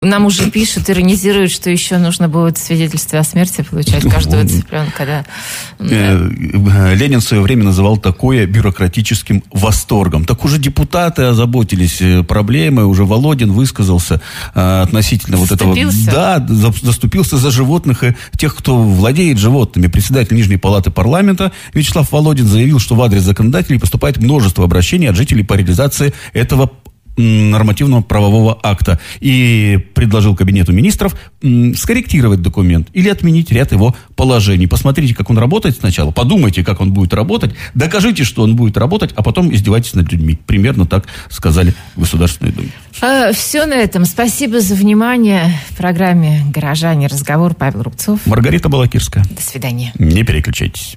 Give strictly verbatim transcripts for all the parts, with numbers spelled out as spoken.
Нам уже пишут, иронизируют, что еще нужно будет свидетельство о смерти получать каждого цыпленка, да. Ленин в свое время называл такое бюрократическим восторгом. Так уже депутаты озаботились проблемой, уже Володин высказался относительно вот этого. Да, заступился за животных и тех, кто владеет животными. Председатель Нижней палаты парламента Вячеслав Володин заявил, что в адрес законодателей поступает множество обращений от жителей по реализации этого нормативного правового акта и предложил Кабинету министров м, скорректировать документ или отменить ряд его положений. Посмотрите, как он работает сначала, подумайте, как он будет работать, докажите, что он будет работать, а потом издевайтесь над людьми. Примерно так сказали в Государственной Думе. А, все на этом. Спасибо за внимание. В программе «Горожане. Разговор» Павел Рубцов. Маргарита Балакирская. До свидания. Не переключайтесь.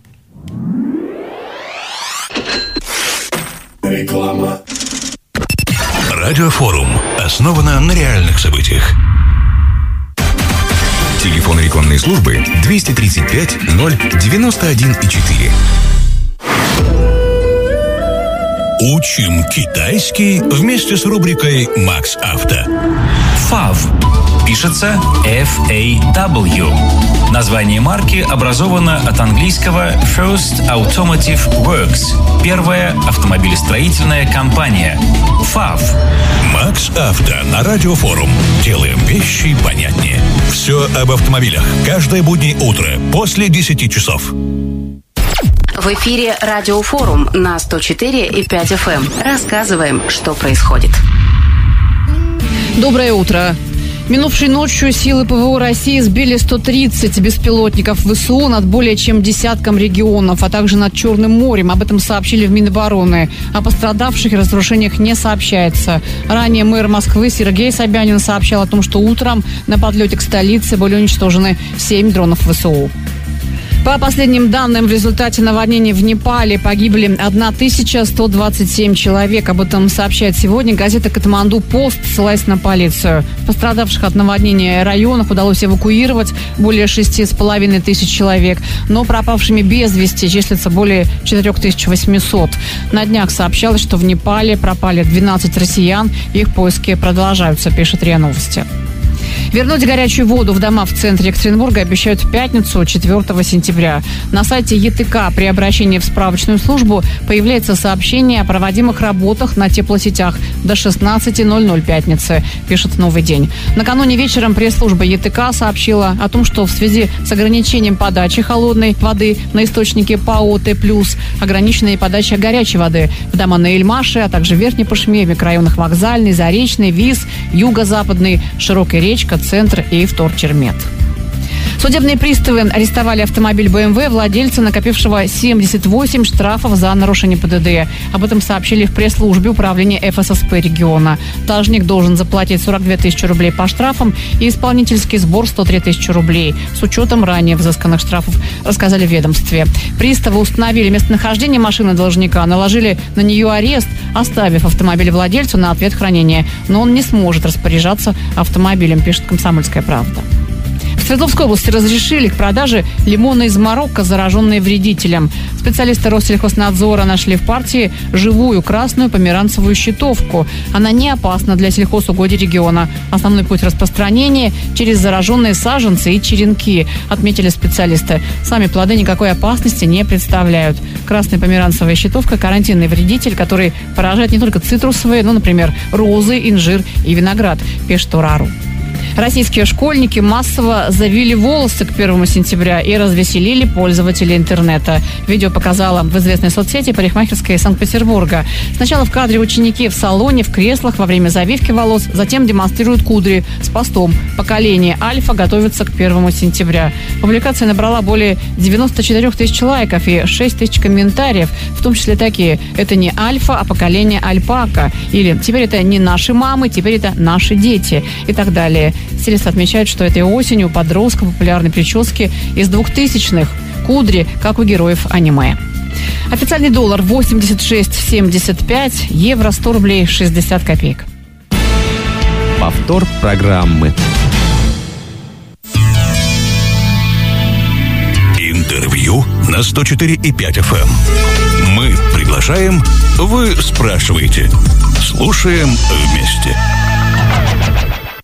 Реклама. Радиофорум основано на реальных событиях. Телефон рекламной службы двести тридцать пять ноль девяносто один четыре. Учим китайский вместе с рубрикой «Макс Авто». фав. Пишется эф эй дабл ю. Название марки образовано от английского First Automotive Works. Первая автомобилестроительная компания. фав. Макс Авто на Радиофорум. Делаем вещи понятнее. Все об автомобилях. Каждое буднее утро после десяти часов. В эфире Радиофорум на сто четыре и пять эф эм. Рассказываем, что происходит. Доброе утро. Минувшей ночью силы ПВО России сбили сто тридцать беспилотников ВСУ над более чем десятком регионов, а также над Черным морем. Об этом сообщили в Минобороны. О пострадавших и разрушениях не сообщается. Ранее мэр Москвы Сергей Собянин сообщал о том, что утром на подлете к столице были уничтожены семь дронов ВСУ. По последним данным, в результате наводнения в Непале погибли тысяча сто двадцать семь человек. Об этом сообщает сегодня газета «Катманду Пост», ссылаясь на полицию. В пострадавших от наводнения районах удалось эвакуировать более шести с половиной тысяч человек, но пропавшими без вести числится более четыре тысячи восемьсот. На днях сообщалось, что в Непале пропали двенадцать россиян. Их поиски продолжаются, пишет РИА Новости. Вернуть горячую воду в дома в центре Екатеринбурга обещают в пятницу, четвёртого сентября. На сайте ЕТК при обращении в справочную службу появляется сообщение о проводимых работах на теплосетях до шестнадцати ноль-ноль пятницы, пишет «Новый день». Накануне вечером пресс-служба ЕТК сообщила о том, что в связи с ограничением подачи холодной воды на источнике ПАО Т+, ограниченная подача горячей воды в дома на Эльмаше, а также в Верхней Пышме, в микрорайонах Вокзальный, Заречный, Виз, Юго-Западный, Широкая речка, Центр и Вторчермет. Судебные приставы арестовали автомобиль бэ эм вэ владельца, накопившего семьдесят восемь штрафов за нарушение Пэ Дэ Дэ. Об этом сообщили в пресс-службе управления эф эс эс пэ региона. Должник должен заплатить сорок две тысячи рублей по штрафам и исполнительский сбор сто три тысячи рублей. С учетом ранее взысканных штрафов, рассказали в ведомстве. Приставы установили местонахождение машины должника, наложили на нее арест, оставив автомобиль владельцу на ответ хранения. Но он не сможет распоряжаться автомобилем, пишет «Комсомольская правда». В Свердловской области разрешили к продаже лимоны из Марокко, зараженные вредителем. Специалисты Россельхознадзора нашли в партии живую красную померанцевую щитовку. Она не опасна для сельхозугодий региона. Основной путь распространения – через зараженные саженцы и черенки, отметили специалисты. Сами плоды никакой опасности не представляют. Красная померанцевая щитовка – карантинный вредитель, который поражает не только цитрусовые, но, например, розы, инжир и виноград, пишет Урару. Российские школьники массово завили волосы к первому сентября и развеселили пользователей интернета. Видео показало в известной соцсети парикмахерской Санкт-Петербурга. Сначала в кадре ученики в салоне, в креслах во время завивки волос, затем демонстрируют кудри с постом «Поколение Альфа готовится к первому сентября». Публикация набрала более девяносто четыре тысячи лайков и шесть тысяч комментариев, в том числе такие: «Это не Альфа, а поколение Альпака», или «Теперь это не наши мамы, теперь это наши дети» и так далее. Стилисты отмечают, что этой осенью у подростков популярны прически из двухтысячных, кудри, как у героев аниме. Официальный доллар восемьдесят шесть семьдесят пять, евро сто рублей шестьдесят копеек. Повтор программы. Интервью на сто четыре и пять эф эм. Мы приглашаем, вы спрашиваете. Слушаем вместе.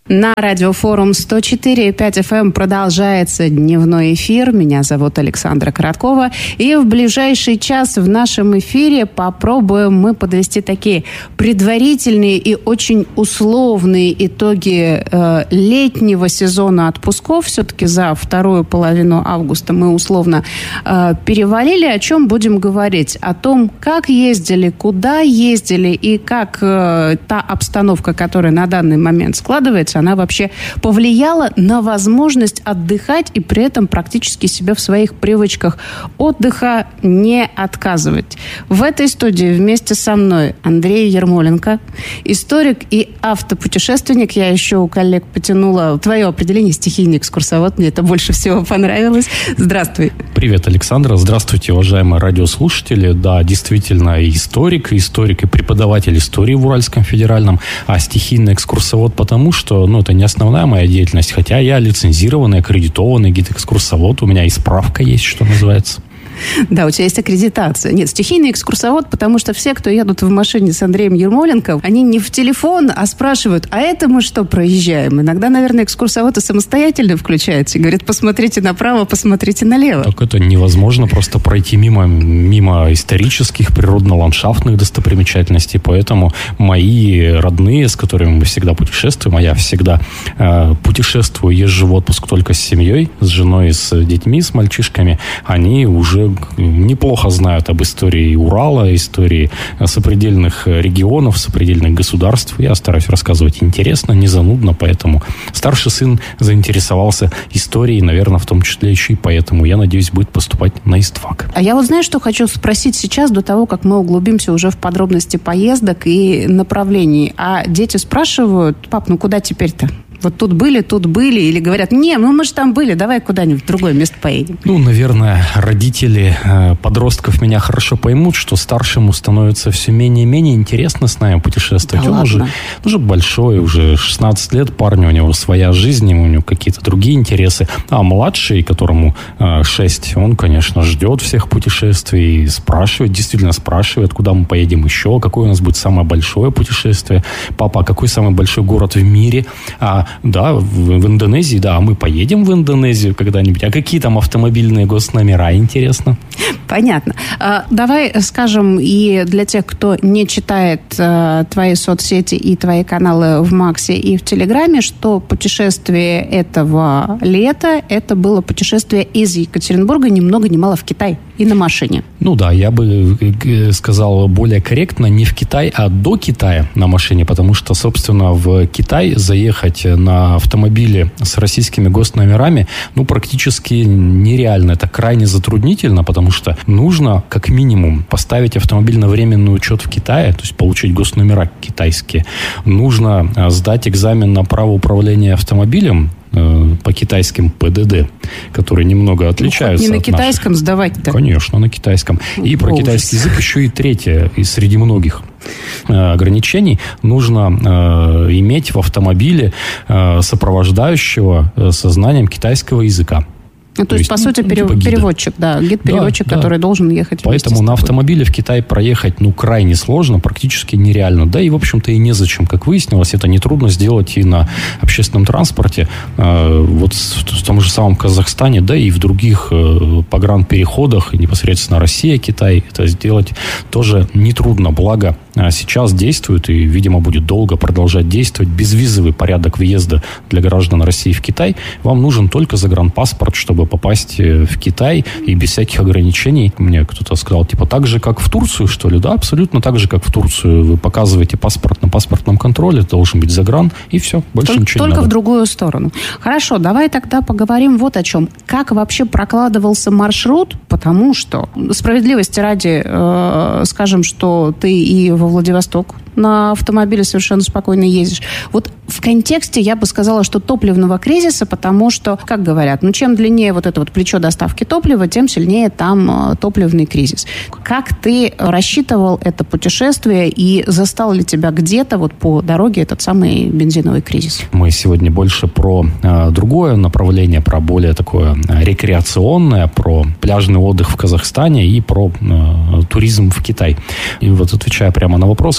На радиофорум сто четыре и пять эф эм продолжается дневной эфир. Меня зовут Александра Короткова. И в ближайший час в нашем эфире попробуем мы подвести такие предварительные и очень условные итоги э, летнего сезона отпусков. Все-таки за вторую половину августа мы условно э, перевалили. О чем будем говорить? О том, как ездили, куда ездили и как э, та обстановка, которая на данный момент складывается, она вообще повлияла на возможность отдыхать и при этом практически себе в своих привычках отдыха не отказывать. В этой студии вместе со мной Андрей Ермоленко, историк и автопутешественник. Я еще у коллег потянула твое определение стихийный экскурсовод. Мне это больше всего понравилось. Здравствуй. Привет, Александра. Здравствуйте, уважаемые радиослушатели. Да, действительно, историк, историк и преподаватель истории в Уральском федеральном, а стихийный экскурсовод потому, что ну, это не основная моя деятельность, хотя я лицензированный, аккредитованный гид-экскурсовод, у меня и справка есть, что называется. Да, у тебя есть аккредитация. Нет, стихийный экскурсовод, потому что все, кто едут в машине с Андреем Ермоленко, они не в телефон, а спрашивают, а это мы что проезжаем? Иногда, наверное, экскурсовод и самостоятельно включается и говорит, посмотрите направо, посмотрите налево. Так это невозможно просто пройти мимо, мимо исторических, природно-ландшафтных достопримечательностей, поэтому мои родные, с которыми мы всегда путешествуем, а я всегда э, путешествую, езжу в отпуск только с семьей, с женой, с детьми, с мальчишками, они уже неплохо знают об истории Урала, истории сопредельных регионов, сопредельных государств. Я стараюсь рассказывать интересно, не занудно, поэтому старший сын заинтересовался историей, наверное, в том числе еще и поэтому, я надеюсь, будет поступать на ИСТФАК. А я вот знаешь, что хочу спросить сейчас, до того, как мы углубимся уже в подробности поездок и направлений. А дети спрашивают, пап, ну куда теперь-то? Вот тут были, тут были, или говорят, не, ну мы же там были, давай куда-нибудь в другое место поедем. Ну, наверное, родители э, подростков меня хорошо поймут, что старшему становится все менее и менее интересно с нами путешествовать. Да Он ладно? уже, уже большой, уже шестнадцать лет парню, у него своя жизнь, у него какие-то другие интересы. А младший, которому э, шесть, он, конечно, ждет всех путешествий и спрашивает, действительно спрашивает, куда мы поедем еще, какое у нас будет самое большое путешествие. Папа, а какой самый большой город в мире? А Да, в, в Индонезии, да, мы поедем в Индонезию когда-нибудь. А какие там автомобильные госномера, интересно? Понятно. А, давай скажем и для тех, кто не читает а, твои соцсети и твои каналы в Максе и в Телеграме, что путешествие этого лета, это было путешествие из Екатеринбурга ни много ни мало в Китай и на машине. Ну да, я бы сказал более корректно, не в Китай, а до Китая на машине, потому что, собственно, в Китай заехать на автомобиле с российскими госномерами, ну, практически нереально. Это крайне затруднительно, потому что нужно, как минимум, поставить автомобиль на временный учет в Китае, то есть получить госномера китайские. Нужно сдать экзамен на право управления автомобилем по китайским ПДД, которые немного отличаются. Ну, не на от китайском наших. Сдавать-то. Конечно, на китайском. И Ужас. Про китайский язык еще и третье, и среди многих э, ограничений, нужно э, иметь в автомобиле э, сопровождающего э, со знанием китайского языка. Ну, то, то есть, есть, по сути, ну, перев... типа переводчик, да, гид-переводчик, да, который да. должен ехать вместе. Поэтому на автомобиле в Китай проехать, ну, крайне сложно, практически нереально. Да и, в общем-то, и незачем, как выяснилось, это нетрудно сделать и на общественном транспорте. Э, вот в том же самом Казахстане, да и в других э, погранпереходах, непосредственно Россия, Китай, это сделать тоже нетрудно. Благо, сейчас действует и, видимо, будет долго продолжать действовать безвизовый порядок въезда для граждан России в Китай. Вам нужен только загранпаспорт, чтобы попасть в Китай и без всяких ограничений. Мне кто-то сказал, типа, так же, как в Турцию, что ли? Да, абсолютно так же, как в Турцию. Вы показываете паспорт на паспортном контроле, должен быть загран, и все, больше только, ничего не Только надо. в другую сторону. Хорошо, давай тогда поговорим вот о чем. Как вообще прокладывался маршрут? Потому что, справедливости ради, э, скажем, что ты и во Владивосток на автомобиле совершенно спокойно ездишь. Вот в контексте я бы сказала, что топливного кризиса, потому что, как говорят, ну чем длиннее вот это вот плечо доставки топлива, тем сильнее там э, топливный кризис. Как ты рассчитывал это путешествие и застал ли тебя где-то вот по дороге этот самый бензиновый кризис? Мы сегодня больше про э, другое направление, про более такое э, рекреационное, про пляжный отдых в Казахстане и про э, туризм в Китай. И вот отвечая прямо на вопрос, как я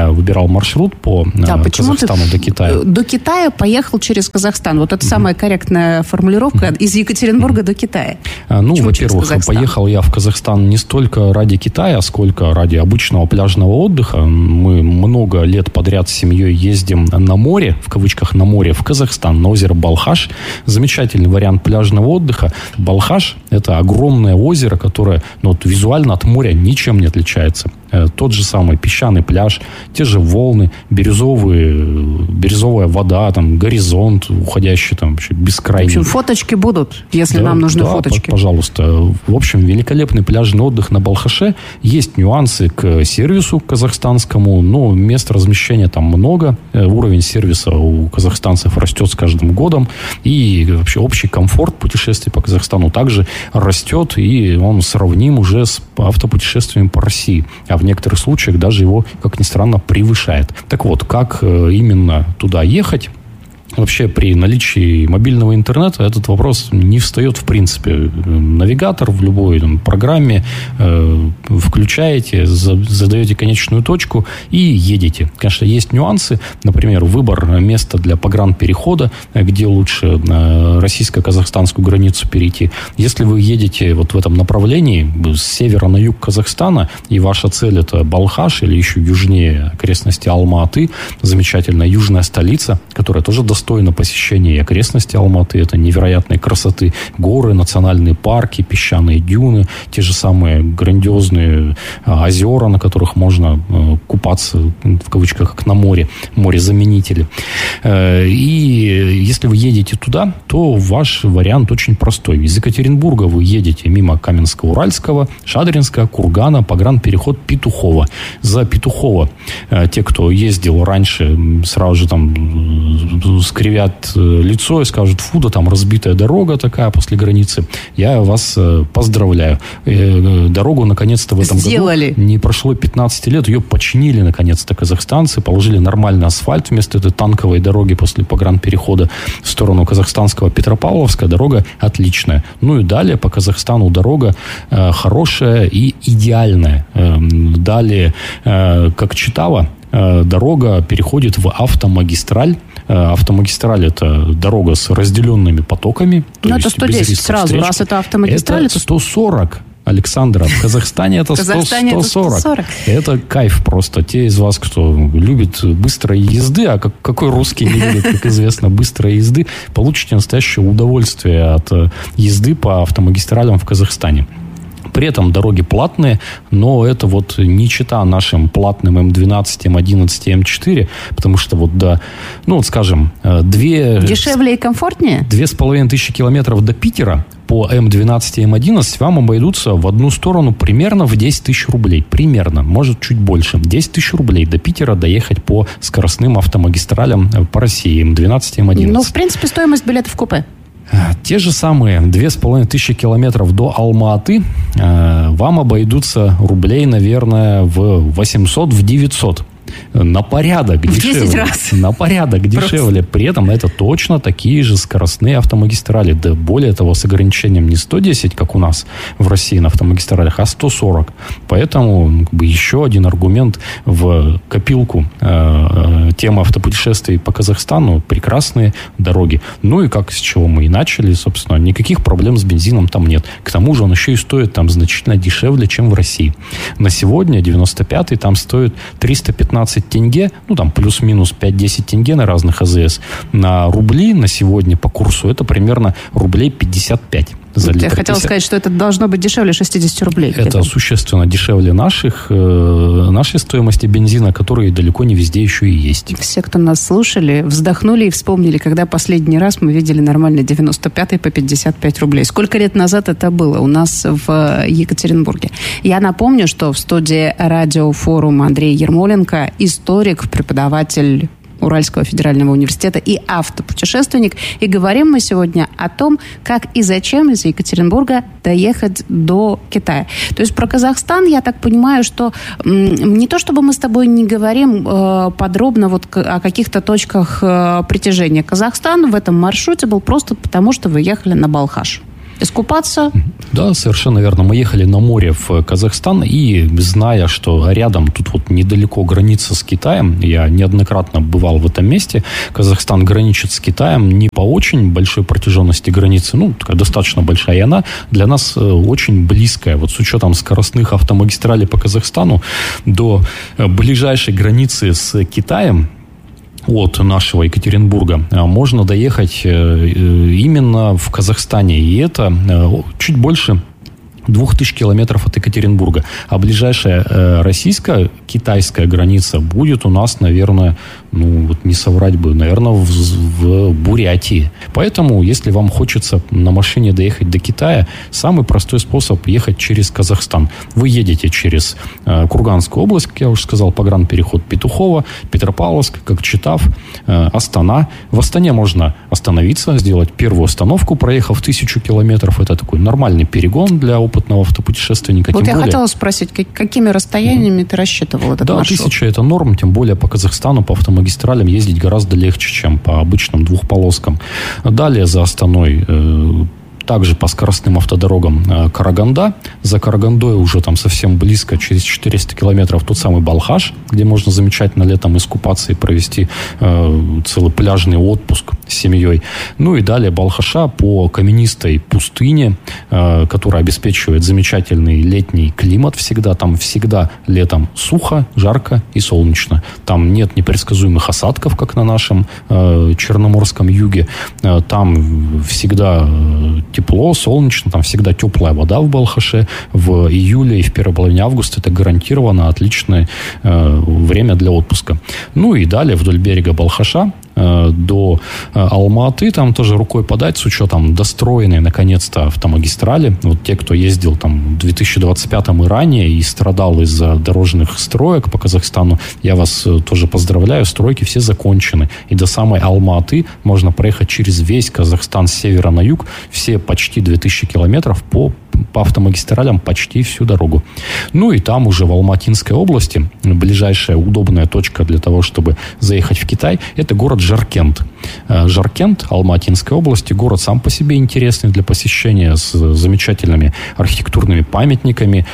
я выбирал маршрут по да, Казахстану до Китая. До Китая поехал через Казахстан. Вот это mm-hmm. самая корректная формулировка mm-hmm. из Екатеринбурга mm-hmm. до Китая. Ну, почему во-первых, поехал я в Казахстан не столько ради Китая, сколько ради обычного пляжного отдыха. Мы много лет подряд с семьей ездим на море, в кавычках на море, в Казахстан, на озеро Балхаш. Замечательный вариант пляжного отдыха. Балхаш – это огромное озеро, которое ну, вот, визуально от моря ничем не отличается. Тот же самый песчаный пляж, те же волны, бирюзовые, бирюзовая вода, там, горизонт, уходящий там бескрайний. В общем, фоточки будут, если да, нам нужны да, фоточки. Пожалуйста. В общем, великолепный пляжный отдых на Балхаше. Есть нюансы к сервису казахстанскому, но мест размещения там много. Уровень сервиса у казахстанцев растет с каждым годом. И вообще общий комфорт путешествий по Казахстану также растет, и он сравним уже с автопутешествиями по России. А в некоторых случаях даже его, как ни странно, превышает. Так вот, как именно туда ехать? Вообще, при наличии мобильного интернета этот вопрос не встает в принципе. Навигатор в любой там, программе э, включаете, за, задаете конечную точку и едете. Конечно, есть нюансы. Например, выбор места для погранперехода, где лучше э, российско-казахстанскую границу перейти. Если вы едете вот в этом направлении, с севера на юг Казахстана, и ваша цель это Балхаш или еще южнее окрестности Алма-Аты, замечательная южная столица, которая тоже доступна достойно посещения и окрестности Алматы. Это невероятной красоты горы, национальные парки, песчаные дюны, те же самые грандиозные а, озера, на которых можно а, купаться, в кавычках, как на море, море-заменители. А, и если вы едете туда, то ваш вариант очень простой. Из Екатеринбурга вы едете мимо Каменско-Уральского, Шадринска, Кургана, погранпереход Петухово. За Петухово а, те, кто ездил раньше, сразу же там скривят лицо и скажут: фу, да там разбитая дорога такая после границы. Я вас поздравляю. Дорогу наконец-то в этом Сделали. году не прошло пятнадцать лет, ее починили наконец-то казахстанцы, положили нормальный асфальт вместо этой танковой дороги после погранперехода в сторону казахстанского Петропавловска. Дорога отличная. Ну и далее по Казахстану дорога э, хорошая и идеальная. Э, далее, э, как Читава, дорога переходит в автомагистраль. Автомагистраль – это дорога с разделенными потоками. Ну, это сто десять сразу. Встречки. Раз это автомагистраль, это сто сорок. Александра, в Казахстане это сто сорок. Это кайф просто. Те из вас, кто любит быстрой езды, а как, какой русский не любит, как известно, быстрой езды, получите настоящее удовольствие от езды по автомагистралям в Казахстане. При этом дороги платные, но это вот не чита нашим платным эм двенадцать, эм одиннадцать, эм четыре, потому что вот до, ну вот скажем, две... Дешевле и комфортнее? Две с половиной тысячи километров до Питера по эм двенадцать и эм одиннадцать вам обойдутся в одну сторону примерно в десять тысяч рублей. Примерно, может чуть больше. десять тысяч рублей до Питера доехать по скоростным автомагистралям по России эм двенадцать и эм одиннадцать. Ну, в принципе, стоимость билета в купе. Те же самые две с половиной тысячи километров до Алма-Аты э, вам обойдутся рублей, наверное, в восемьсот, в девятьсот. На порядок дешевле. раз. На порядок дешевле. Просто. При этом это точно такие же скоростные автомагистрали. Да более того, с ограничением не сто десять, как у нас в России на автомагистралях, а сто сорок. Поэтому как бы, еще один аргумент в копилку э, темы автопутешествий по Казахстану. Прекрасные дороги. Ну и как с чего мы и начали, собственно, никаких проблем с бензином там нет. К тому же он еще и стоит там значительно дешевле, чем в России. На сегодня девяносто пятый там стоит триста пятнадцать тенге, ну там плюс-минус пять-десять тенге на разных АЗС. На рубли на сегодня по курсу это примерно рублей пятьдесят пять. За Я хотела сказать, что это должно быть дешевле шестьдесят рублей. Это существенно дешевле наших, э, нашей стоимости бензина, которые далеко не везде еще и есть. Все, кто нас слушали, вздохнули и вспомнили, когда последний раз мы видели нормальный девяносто пятый по пятьдесят пять рублей. Сколько лет назад это было у нас в Екатеринбурге? Я напомню, что в студии радиофорума Андрей Ермоленко, историк, преподаватель Уральского федерального университета и автопутешественник. И говорим мы сегодня о том, как и зачем из Екатеринбурга доехать до Китая. То есть про Казахстан, я так понимаю, что м, не то чтобы мы с тобой не говорим э, подробно вот к, о каких-то точках э, притяжения. Казахстан в этом маршруте был просто потому, что вы ехали на Балхаш. Искупаться? Да, совершенно верно. Мы ехали на море в Казахстан, и зная, что рядом, тут вот недалеко граница с Китаем, я неоднократно бывал в этом месте, Казахстан граничит с Китаем не по очень большой протяженности границы, ну, такая достаточно большая, и она для нас очень близкая. Вот с учетом скоростных автомагистралей по Казахстану до ближайшей границы с Китаем, от нашего Екатеринбурга, можно доехать именно в Казахстане. И это чуть больше двух тысяч километров от Екатеринбурга. А ближайшая э, российско-китайская граница будет у нас, наверное, ну, вот не соврать бы, наверное, в, в Бурятии. Поэтому, если вам хочется на машине доехать до Китая, самый простой способ ехать через Казахстан. Вы едете через э, Курганскую область, как я уже сказал, погранпереход Петухово, Петропавловск, Кокчетав, э, Астана. В Астане можно остановиться, сделать первую остановку, проехав тысячу километров. Это такой нормальный перегон для опытного автопутешественника. Вот тем я более... хотела спросить, как, какими расстояниями mm-hmm. ты рассчитывал этот да, маршрут? Да, тысяча это норм, тем более по Казахстану, по автомагистралям ездить гораздо легче, чем по обычным двухполоскам. Далее за Астаной э, также по скоростным автодорогам э, Караганда. За Карагандой уже там совсем близко, через четыреста километров, тот самый Балхаш, где можно замечательно летом искупаться и провести э, целый пляжный отпуск с семьей. Ну и далее Балхаша по каменистой пустыне, э, которая обеспечивает замечательный летний климат всегда. Там всегда летом сухо, жарко и солнечно. Там нет непредсказуемых осадков, как на нашем э, Черноморском юге. Э, там всегда э, тепло, солнечно, там всегда теплая вода в Балхаше. В июле и в первой половине августа это гарантированно отличное э, время для отпуска. Ну и далее вдоль берега Балхаша э, до э, Алматы, там тоже рукой подать, с учетом достроенной наконец-то автомагистрали. Вот те, кто ездил там в две тысячи двадцать пятом и ранее и страдал из-за дорожных строек по Казахстану, я вас э, тоже поздравляю, стройки все закончены. И до самой Алматы можно проехать через весь Казахстан с севера на юг, все почти две тысячи километров по, по автомагистралям почти всю дорогу. Ну и там уже в Алматинской области ближайшая удобная точка для того, чтобы заехать в Китай, это город Жаркент. Жаркент Алматинской области, город сам по себе интересный для посещения, с замечательными архитектурными памятниками,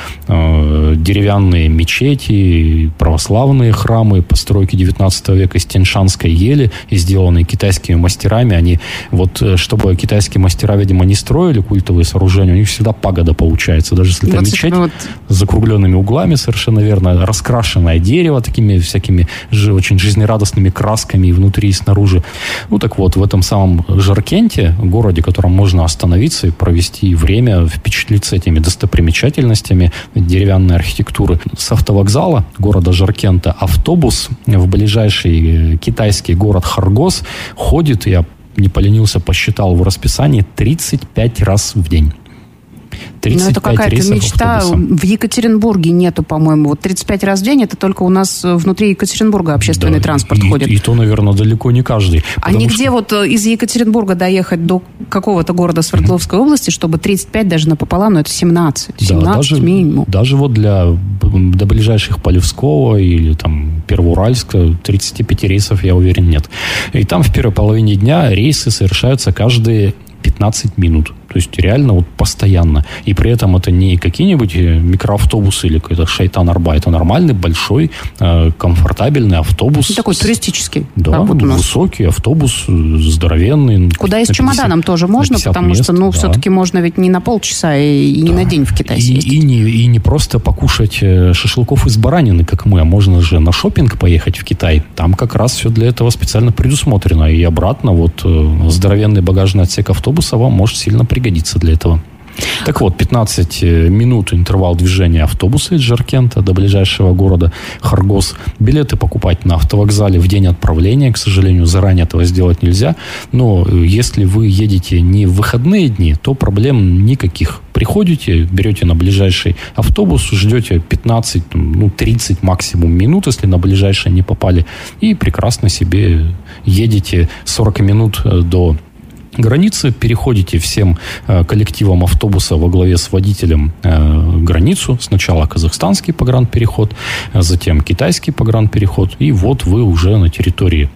деревянные мечети, православные храмы, постройки девятнадцатого века из тяньшанской ели, и сделанные китайскими мастерами. Они вот, чтобы китайские мастера, видимо, не строили культовые сооружения, у них всегда пагода получается, даже если это вот мечеть вот с закругленными углами, совершенно верно, раскрашенное дерево такими всякими ж, очень жизнерадостными красками и внутри, и снаружи. Ну так вот, в этом самом Жаркенте, городе, в котором можно остановиться и провести время, впечатлиться этими достопримечательностями деревянной архитектуры. С автовокзала города Жаркента автобус в ближайший китайский город Хоргос ходит, я не поленился, посчитал в расписании, тридцать пять раз в день. тридцать пять ну, это какая-то мечта. автобусом. В Екатеринбурге нету, по-моему. Вот тридцать пять раз в день, это только у нас внутри Екатеринбурга общественный да, транспорт и, ходит. И, и то, наверное, далеко не каждый. А нигде что... вот из Екатеринбурга доехать до какого-то города Свердловской mm-hmm. области, чтобы тридцать пять даже напополам, ну это семнадцать. семнадцать да, даже, минимум. Даже вот для до ближайших Полевского или там Первоуральска тридцать пять рейсов, я уверен, нет. И там в первой половине дня рейсы совершаются каждые пятнадцать минут. То есть реально вот постоянно. И при этом это не какие-нибудь микроавтобусы или какой-то шайтан-арба. Это нормальный, большой, э, комфортабельный автобус. Такой туристический. Да, вот высокий автобус, здоровенный. Куда и с чемоданом тоже можно, потому мест, что, ну, да. все-таки можно ведь не на полчаса и, и да. не на день в Китай и, съездить. И не, и не просто покушать шашлыков из баранины, как мы, а можно же на шопинг поехать в Китай. Там как раз все для этого специально предусмотрено. И обратно вот здоровенный багажный отсек автобуса вам может сильно пригодиться. Годится для этого. Так вот, пятнадцать минут интервал движения автобуса из Жаркента до ближайшего города Хоргос. Билеты покупать на автовокзале в день отправления. К сожалению, заранее этого сделать нельзя. Но если вы едете не в выходные дни, то проблем никаких. Приходите, берете на ближайший автобус, ждете пятнадцать, ну, тридцать максимум минут, если на ближайший не попали, и прекрасно себе едете сорок минут до границы, переходите всем э, коллективом автобуса во главе с водителем э, границу. Сначала казахстанский погранпереход, затем китайский погранпереход. И вот вы уже на территории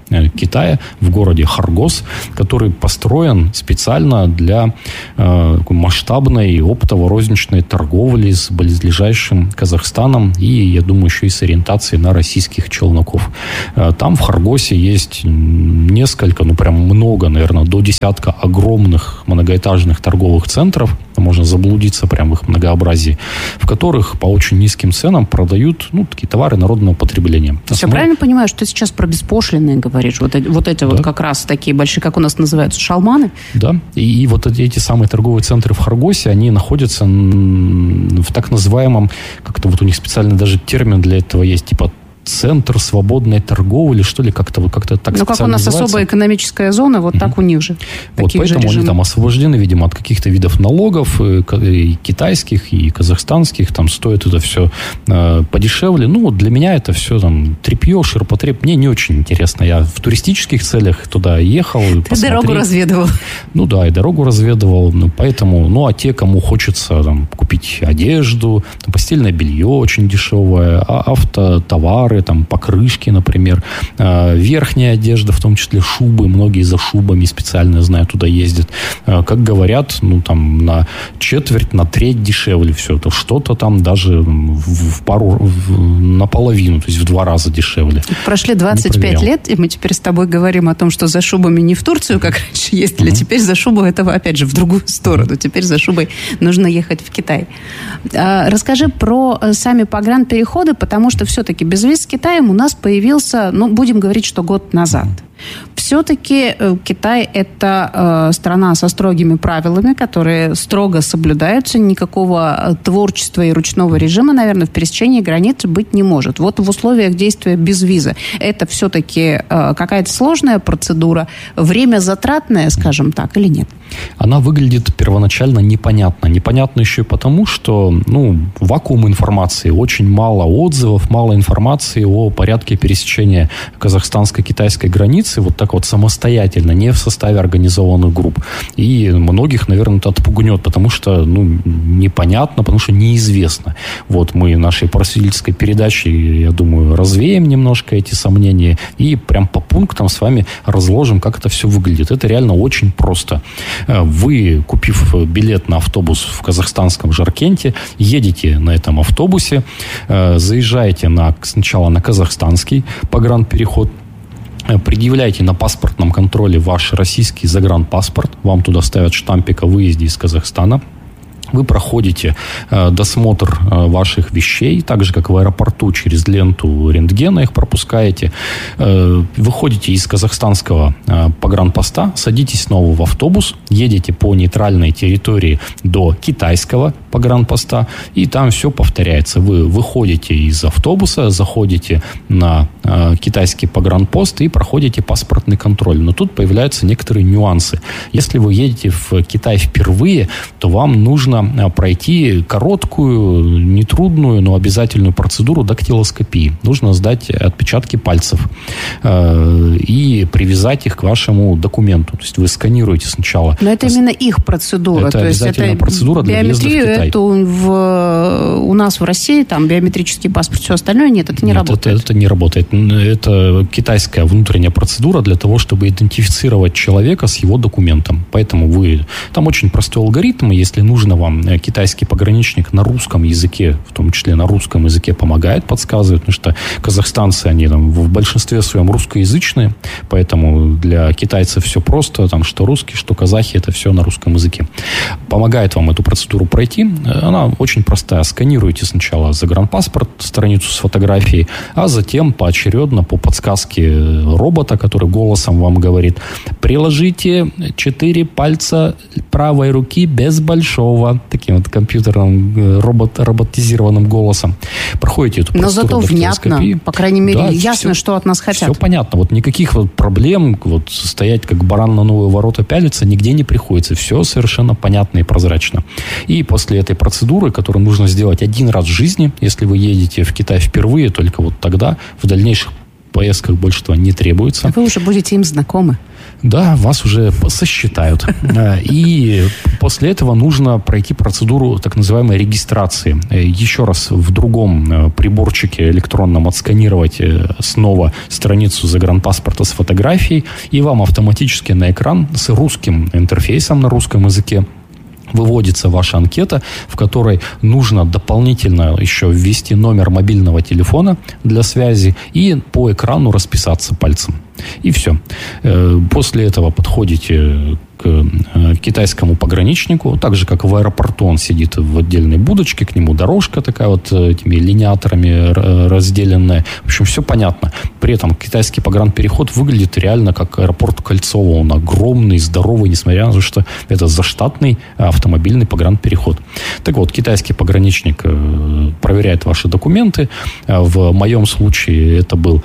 Китая в городе Хоргос, который построен специально для э, масштабной оптово-розничной торговли с близлежащим Казахстаном и, я думаю, еще и с ориентацией на российских челноков. Э, там в Хоргосе есть несколько, ну прям много, наверное, до десятка огромных многоэтажных торговых центров, можно заблудиться прямо в их многообразии, в которых по очень низким ценам продают, ну, такие товары народного потребления. То есть я правильно понимаю, что ты сейчас про беспошлиные говоришь? Вот эти, вот, эти да. вот как раз такие большие, как у нас называются, шалманы? Да. И, и вот эти, эти самые торговые центры в Хоргосе, они находятся в так называемом, как-то вот у них специальный даже термин для этого есть, типа центр свободной торговли, что ли, как-то, вот как-то так Ну, как у нас называется. Особая экономическая зона, вот mm-hmm. так у них же. Вот поэтому они там освобождены, видимо, от каких-то видов налогов, и китайских, и казахстанских, там стоит это все э, подешевле. Ну, вот для меня это все там тряпье, ширпотреб. Мне не очень интересно. Я в туристических целях туда ехал. Ты посмотреть. Дорогу разведывал. Ну, да, и дорогу разведывал. Ну, поэтому, ну, а те, кому хочется там купить одежду, там, постельное белье очень дешевое, автотовары, там, покрышки, например, верхняя одежда, в том числе шубы, многие за шубами специально, знаю, туда ездят. Как говорят, ну, там, на четверть, на треть дешевле все это. Что-то там даже в пару, в, наполовину, то есть в два раза дешевле. Прошли двадцать пять лет, и мы теперь с тобой говорим о том, что за шубами не в Турцию, как раньше ездили, mm-hmm. теперь за шубу это, опять же, в другую сторону. Теперь за шубой нужно ехать в Китай. Расскажи про сами погранпереходы, потому что все-таки без виз с Китаем у нас появился, ну, будем говорить, что год назад. Все-таки э, Китай – это э, страна со строгими правилами, которые строго соблюдаются. Никакого творчества и ручного режима, наверное, в пересечении границ быть не может. Вот в условиях действия без визы это все-таки э, какая-то сложная процедура, время затратное, скажем так, или нет? Она выглядит первоначально непонятно. Непонятно еще и потому, что, ну, вакуум информации, очень мало отзывов, мало информации о порядке пересечения казахстанско-китайской границы, вот так вот самостоятельно, не в составе организованных групп. И многих, наверное, это отпугнет, потому что, ну, непонятно, потому что неизвестно. Вот мы нашей просветительской передачей, я думаю, развеем немножко эти сомнения и прям по пунктам с вами разложим, как это все выглядит. Это реально очень просто. Вы, купив билет на автобус в казахстанском Жаркенте, едете на этом автобусе, заезжаете на, сначала на казахстанский погранпереход, предъявляете на паспортном контроле ваш российский загранпаспорт, вам туда ставят штампик о выезде из Казахстана. Вы проходите э, досмотр э, ваших вещей, так же, как в аэропорту, через ленту рентгена их пропускаете. Э, выходите из казахстанского э, погранпоста, садитесь снова в автобус, едете по нейтральной территории до китайского погранпоста, и там все повторяется. Вы выходите из автобуса, заходите на э, китайский погранпост и проходите паспортный контроль. Но тут появляются некоторые нюансы. Если вы едете в Китай впервые, то вам нужно пройти короткую, нетрудную, но обязательную процедуру дактилоскопии. Нужно сдать отпечатки пальцев э, и привязать их к вашему документу. То есть вы сканируете сначала. Но это именно их процедура. Это То обязательная есть это процедура для въезда в Китай. Эту в, у нас в России, там биометрический паспорт, все остальное, нет, это не нет, работает. Это, это не работает. Это китайская внутренняя процедура для того, чтобы идентифицировать человека с его документом. Поэтому вы... Там очень простой алгоритм, если нужно вам китайский пограничник на русском языке, в том числе на русском языке, помогает, подсказывает, потому что казахстанцы, они там в большинстве своем русскоязычные, поэтому для китайцев все просто, там что русские, что казахи, это все на русском языке. Помогает вам эту процедуру пройти. Она очень простая. Сканируете сначала загранпаспорт, страницу с фотографией, а затем поочередно по подсказке робота, который голосом вам говорит: приложите четыре пальца правой руки без большого, таким вот компьютерным, робот, роботизированным голосом. Проходите эту процедуру. Но зато внятно, по крайней мере, да, ясно, все, что от нас хотят. Все понятно. Вот никаких вот проблем, вот стоять как баран на новые ворота пялиться нигде не приходится. Все совершенно понятно и прозрачно. И после этой процедуры, которую нужно сделать один раз в жизни, если вы едете в Китай впервые, только вот тогда, в дальнейших поездках больше этого не требуется. Вы уже будете им знакомы. Да, вас уже сосчитают. И после этого нужно пройти процедуру так называемой регистрации. Еще раз в другом приборчике электронном отсканировать снова страницу загранпаспорта с фотографией, и вам автоматически на экран с русским интерфейсом на русском языке выводится ваша анкета, в которой нужно дополнительно еще ввести номер мобильного телефона для связи и по экрану расписаться пальцем. И все. После этого подходите к китайскому пограничнику, так же, как в аэропорту он сидит в отдельной будочке, к нему дорожка такая вот этими линиаторами разделенная. В общем, все понятно. При этом китайский погранпереход выглядит реально как аэропорт Кольцово. Он огромный, здоровый, несмотря на то, что это заштатный автомобильный погранпереход. Так вот, китайский пограничник проверяет ваши документы. В моем случае это был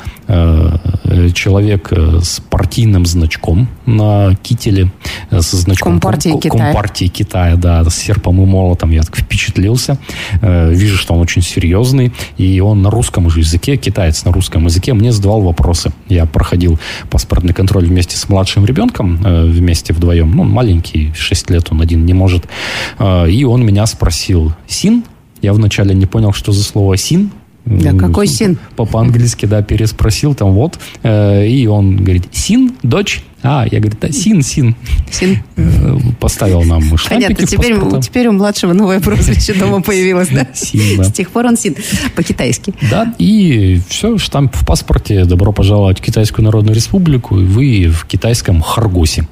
человек с партийным значком на кителе, со значком Компартии Ком- Китая. Компартии Китая, да, с серпом и молотом. Я так впечатлился. Вижу, что он очень серьезный. И он на русском уже языке, китаец на русском языке, мне задавал вопросы. Я проходил паспортный контроль вместе с младшим ребенком, вместе вдвоем. Ну, маленький, шесть лет, он один не может. И он меня спросил: «Син?» Я вначале не понял, что за слово «син». Да, какой син? По- По-английски, да, переспросил там вот. Э, и он говорит: «Син, дочь?» А, я говорю: «Да, Син, Син». Син. Э, Поставил нам штампики. Понятно, теперь, в теперь у младшего новое прозвище дома появилось, да? Син, да. С тех пор он Син, по-китайски. Да, и все, штамп в паспорте. Добро пожаловать в Китайскую Народную Республику, и вы в китайском Харгосе.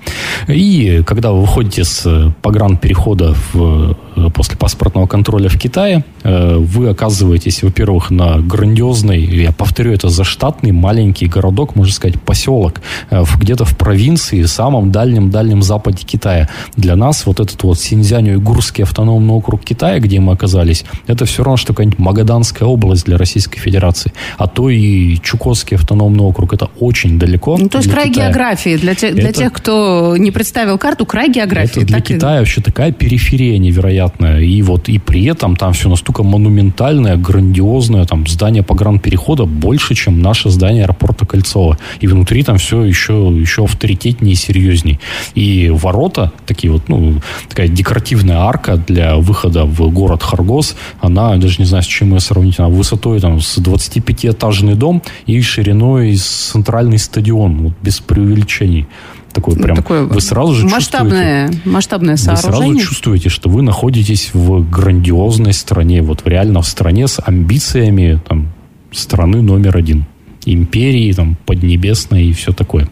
И когда вы выходите с погранперехода в, после паспортного контроля в Китае, вы оказываетесь, во-первых, на грандиозный, я повторю, это заштатный маленький городок, можно сказать, поселок, где-то в провинции, в самом дальнем-дальнем западе Китая. Для нас вот этот вот Синьцзянь-Уйгурский автономный округ Китая, где мы оказались, это все равно, что какая-нибудь Магаданская область для Российской Федерации. А то и Чукотский автономный округ. Это очень далеко. Ну, то есть край Китая. географии. Для, те, для это, тех, кто не представил карту, край географии. Это для так Китая и... вообще такая периферия невероятная. И вот и при этом там все настолько монументальное, грандиозное. Там здание погранперехода больше, чем наше здание аэропорта Кольцово. И внутри там все еще, еще авторитетнее и серьезней. И ворота, такие вот, ну, такая декоративная арка для выхода в город Харгос, она, даже не знаю, с чем ее сравнить, она высотой там с двадцатипятиэтажный дом и шириной с центральный стадион, вот, без преувеличений. Такой прям, такое вы сразу же масштабное, чувствуете, масштабное вы сооружение. сразу чувствуете, что вы находитесь в грандиозной стране, вот реально в стране с амбициями там, страны номер один. Империи, там, Поднебесной и все такое.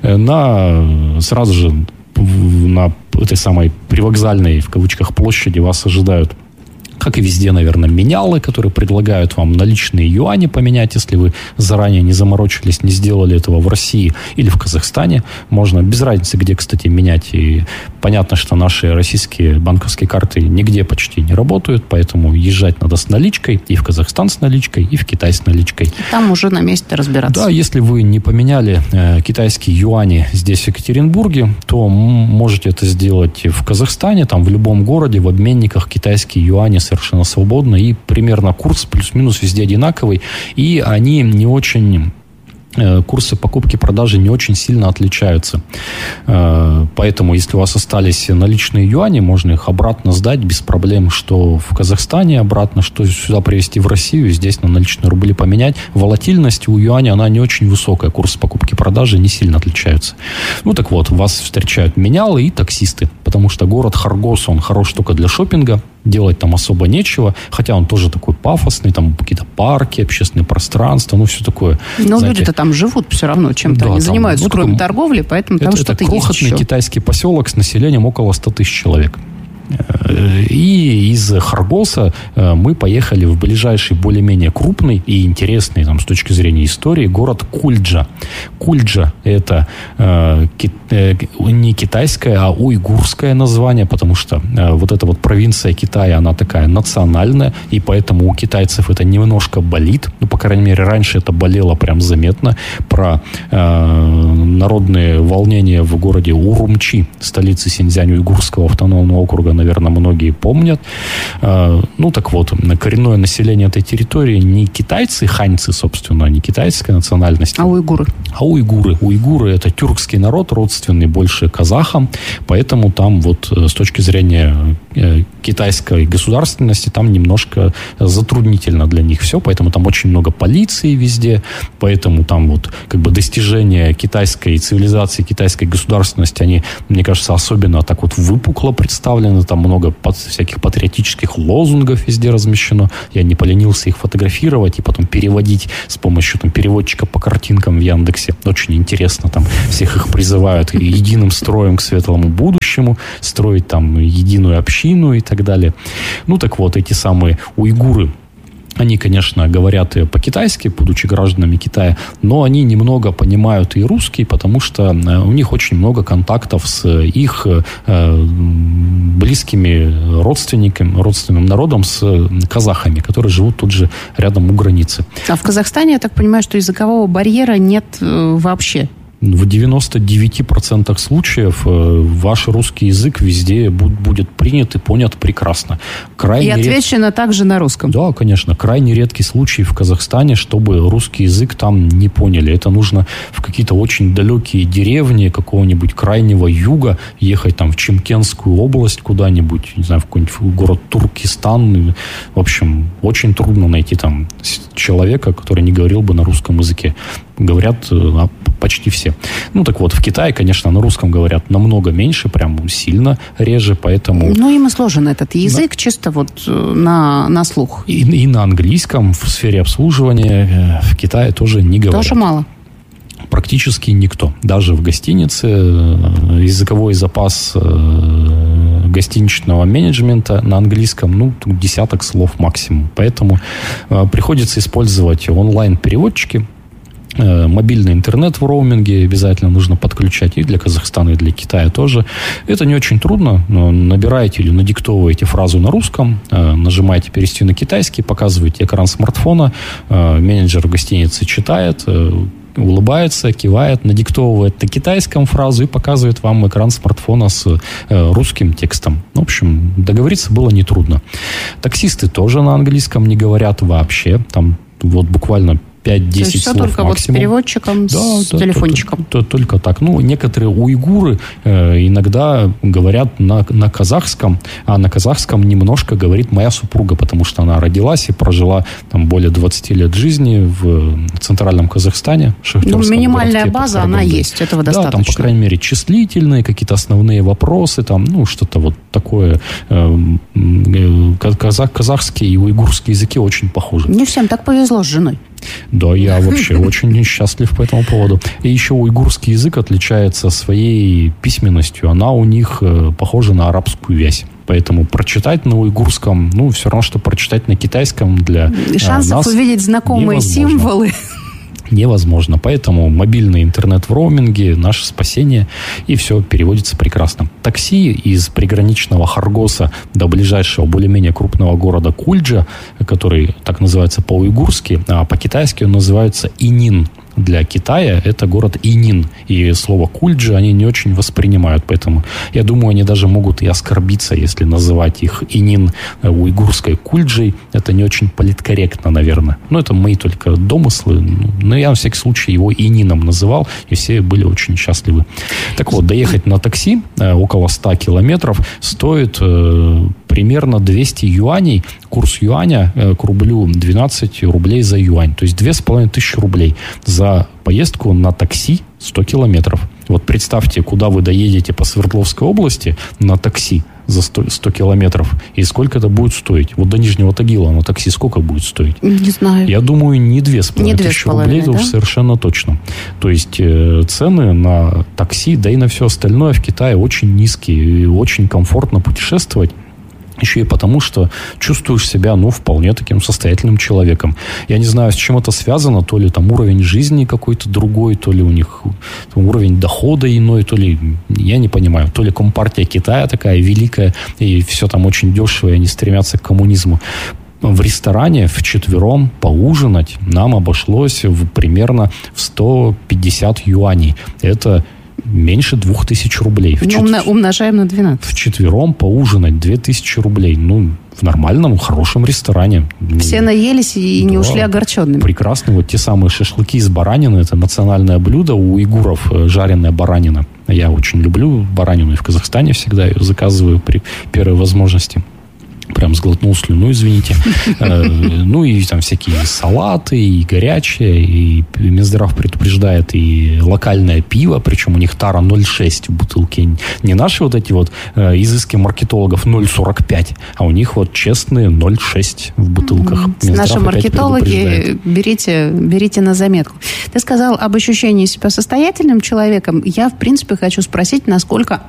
На, сразу же на этой самой привокзальной, в кавычках, площади вас ожидают, как и везде, наверное, менялы, которые предлагают вам наличные юани поменять, если вы заранее не заморочились, не сделали этого в России или в Казахстане. Можно без разницы, где, кстати, менять. И понятно, что наши российские банковские карты нигде почти не работают, поэтому езжать надо с наличкой, и в Казахстан с наличкой, и в Китай с наличкой. Там уже на месте разбираться. Да, если вы не поменяли э, китайские юани здесь, в Екатеринбурге, то м- можете это сделать в Казахстане, там в любом городе, в обменниках китайские юани совершенно свободно, и примерно курс плюс-минус везде одинаковый, и они не очень... Курсы покупки-продажи не очень сильно отличаются. Поэтому, если у вас остались наличные юани, можно их обратно сдать без проблем, что в Казахстане обратно, что сюда привезти в Россию, здесь на наличные рубли поменять. Волатильность у юаня, она не очень высокая. Курсы покупки-продажи не сильно отличаются. Ну, так вот, вас встречают менялы и таксисты, потому что город Харгос, он хорош только для шопинга, делать там особо нечего, хотя он тоже такой пафосный, там какие-то парки, общественные пространства, ну, все такое. Но знаете, люди-то там живут все равно чем-то, да, они там, занимаются, ну, кроме такой, торговли, поэтому там это, что-то это есть крохотный еще. Китайский поселок с населением около ста тысяч человек. И из Харгоса мы поехали в ближайший, более-менее крупный и интересный там, с точки зрения истории город Кульджа. Кульджа – это э, ки, э, не китайское, а уйгурское название, потому что э, вот эта вот провинция Китая, она такая национальная, и поэтому у китайцев это немножко болит. Ну, по крайней мере, раньше это болело прям заметно. Про э, народные волнения в городе Урумчи, столице Синьцзянь-Уйгурского автономного округа, наверное, многие помнят. Ну, так вот, коренное население этой территории не китайцы, ханьцы, собственно, не китайская национальность. А уйгуры? А уйгуры. Уйгуры – это тюркский народ, родственный больше казахам, поэтому там вот с точки зрения китайской государственности там немножко затруднительно для них все, поэтому там очень много полиции везде, поэтому там вот как бы достижения китайской цивилизации, китайской государственности, они, мне кажется, особенно так вот выпукло представлены, там много всяких патриотических лозунгов везде размещено, я не поленился их фотографировать и потом переводить с помощью там переводчика по картинкам в Яндексе, очень интересно, там всех их призывают единым строем к светлому будущему, строить там единую общину и так далее. Ну так вот, эти самые уйгуры, они, конечно, говорят по-китайски, будучи гражданами Китая, но они немного понимают и русский, потому что у них очень много контактов с их близкими родственниками, родственным народом, с казахами, которые живут тут же рядом у границы. А в Казахстане, я так понимаю, что языкового барьера нет вообще? В девяноста девяти процентах случаев ваш русский язык везде будет принят и понят прекрасно. Крайне и отвечено ред... также на русском? Да, конечно. Крайне редкий случай в Казахстане, чтобы русский язык там не поняли. Это нужно в какие-то очень далекие деревни какого-нибудь крайнего юга ехать там в Чимкентскую область куда-нибудь, не знаю, в какой-нибудь город Туркестан. В общем, очень трудно найти там человека, который не говорил бы на русском языке. Говорят почти все. Ну, так вот, в Китае, конечно, на русском говорят намного меньше, прям сильно реже, поэтому... Ну, им и сложен этот язык, на... чисто вот на, на слух. И, и на английском в сфере обслуживания в Китае тоже не говорят. Тоже мало? Практически никто. Даже в гостинице языковой запас гостиничного менеджмента на английском, ну, десяток слов максимум. Поэтому приходится использовать онлайн-переводчики. Мобильный интернет в роуминге обязательно нужно подключать и для Казахстана, и для Китая тоже. Это не очень трудно. Набираете или надиктовываете фразу на русском, нажимаете перевести на китайский, показываете экран смартфона, менеджер в гостинице читает, улыбается, кивает, надиктовывает на китайском фразу и показывает вам экран смартфона с русским текстом. В общем, договориться было нетрудно. Таксисты тоже на английском не говорят вообще. Там вот буквально пять-десять слов только максимум. Вот с переводчиком, да, с да, телефончиком. То, то, то, только так. Ну, некоторые уйгуры э, иногда говорят на, на казахском, а на казахском немножко говорит моя супруга, потому что она родилась и прожила там более двадцати лет жизни в центральном Казахстане. Ну, минимальная база, она есть, этого да, достаточно. Да, там, по крайней мере, числительные, какие-то основные вопросы, там, ну, что-то вот такое. Э, э, казах, казахский и уйгурский языки очень похожи. Не всем так повезло с женой. Да, я вообще очень счастлив по этому поводу. И еще уйгурский язык отличается своей письменностью. Она у них э, похожа на арабскую вязь. Поэтому прочитать на уйгурском, ну, все равно, что прочитать на китайском для э, шансов нас увидеть знакомые невозможно. Символы. Невозможно. Поэтому мобильный интернет в роуминге – наше спасение, и все переводится прекрасно. Такси из приграничного Хоргоса до ближайшего более-менее крупного города Кульджа, который так называется по-уйгурски, а по-китайски он называется Инин. Для Китая это город Инин. И слово Кульджи они не очень воспринимают. Поэтому, я думаю, они даже могут и оскорбиться, если называть их Инин уйгурской Кульджей. Это не очень политкорректно, наверное. Но это мои только домыслы. Но я, на всякий случай, его Инином называл. И все были очень счастливы. Так вот, доехать на такси около ста километров стоит э, примерно двести юаней. Курс юаня э, к рублю двенадцать рублей за юань. То есть две с половиной тысячи рублей за поездку на такси сто километров. Вот представьте, куда вы доедете по Свердловской области на такси за сто, сто километров, и сколько это будет стоить. Вот до Нижнего Тагила на такси сколько будет стоить? Не знаю. Я думаю, не две с половиной тысячи рублей, это да? уж совершенно точно. То есть э, цены на такси, да и на все остальное в Китае очень низкие, и очень комфортно путешествовать. Еще и потому, что чувствуешь себя, ну, вполне таким состоятельным человеком. Я не знаю, с чем это связано. То ли там уровень жизни какой-то другой, то ли у них там, уровень дохода иной, то ли, я не понимаю, то ли Компартия Китая такая великая, и все там очень дешево, и они стремятся к коммунизму. В ресторане вчетвером поужинать нам обошлось в, примерно в сто пятьдесят юаней. Это меньше двух тысяч рублей. Ну, чет... умножаем на двенадцать. Вчетвером поужинать две тысячи рублей. Ну, в нормальном, хорошем ресторане. Все наелись и да, не ушли огорченными. Прекрасно. Вот те самые шашлыки из баранины. Это национальное блюдо у уйгуров, жареная баранина. Я очень люблю баранину, и в Казахстане всегда ее заказываю при первой возможности. Прям сглотнул слюну, извините. Ну, и там всякие салаты, и горячее, и Минздрав предупреждает, и локальное пиво, причем у них тара ноль шесть в бутылке. Не наши вот эти вот изыски маркетологов ноль сорок пять, а у них вот честные ноль шесть в бутылках. Наши маркетологи, берите, берите на заметку. Ты сказал об ощущении себя состоятельным человеком. Я, в принципе, хочу спросить, насколько...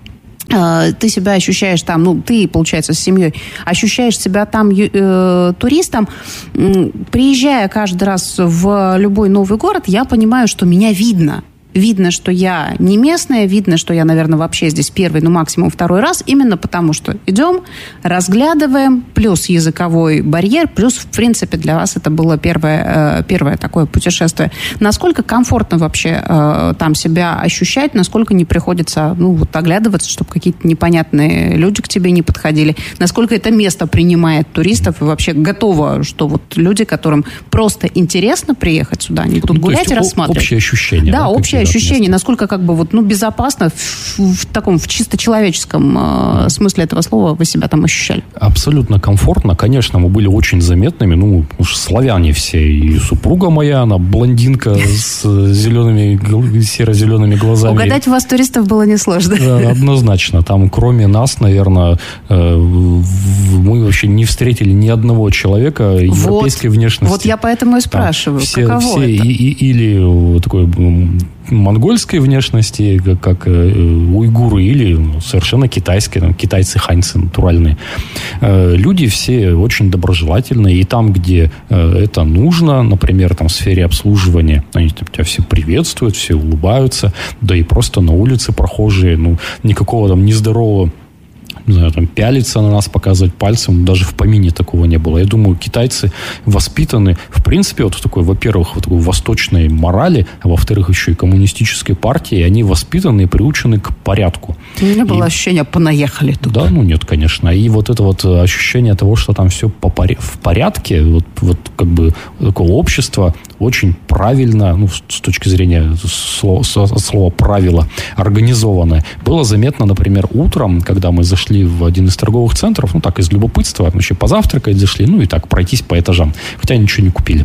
ты себя ощущаешь там, ну, ты, получается, с семьей, ощущаешь себя там э, туристом, приезжая каждый раз в любой новый город, я понимаю, что меня видно. Видно, что я не местная, видно, что я, наверное, вообще здесь первый, ну, максимум второй раз, именно потому, что идем, разглядываем, плюс языковой барьер, плюс, в принципе, для вас это было первое, первое такое путешествие. Насколько комфортно вообще э, там себя ощущать, насколько не приходится, ну, вот оглядываться, чтобы какие-то непонятные люди к тебе не подходили, насколько это место принимает туристов и вообще готово, что вот люди, которым просто интересно приехать сюда, они будут ну, гулять и рассматривать. Общее ощущение. Да, да общее ощущение, насколько как бы вот, ну, безопасно в, в таком, в чисто человеческом э, смысле этого слова вы себя там ощущали? Абсолютно комфортно. Конечно, мы были очень заметными. Ну, уж славяне все. И супруга моя, она блондинка с зелеными, серо-зелеными глазами. Угадать у вас туристов было несложно. Однозначно. Там, кроме нас, наверное, мы вообще не встретили ни одного человека европейской вот, внешности. Вот я поэтому и спрашиваю, все, каково все это? И, и, или такой монгольской внешности, как, как э, уйгуры, или ну, совершенно китайской, там, китайцы, ханьцы натуральные. Э, люди все очень доброжелательные, и там, где э, это нужно, например, там, в сфере обслуживания, они там, тебя все приветствуют, все улыбаются, да и просто на улице прохожие, ну, никакого там нездорового, не знаю, там, пялиться на нас, показывать пальцем, даже в помине такого не было. Я думаю, китайцы воспитаны, в принципе, вот в такой, во-первых, в такой восточной морали, а во-вторых, еще и коммунистической партии, они воспитаны и приучены к порядку. У меня было и... ощущение, понаехали тут. Да, ну нет, конечно. И вот это вот ощущение того, что там все по пор... в порядке, вот, вот как бы такого общества очень правильно, ну, с точки зрения слова, слова правила, организованное. Было заметно, например, утром, когда мы зашли в один из торговых центров, ну, так, из любопытства, мы еще позавтракать зашли, ну, и так, пройтись по этажам, хотя ничего не купили.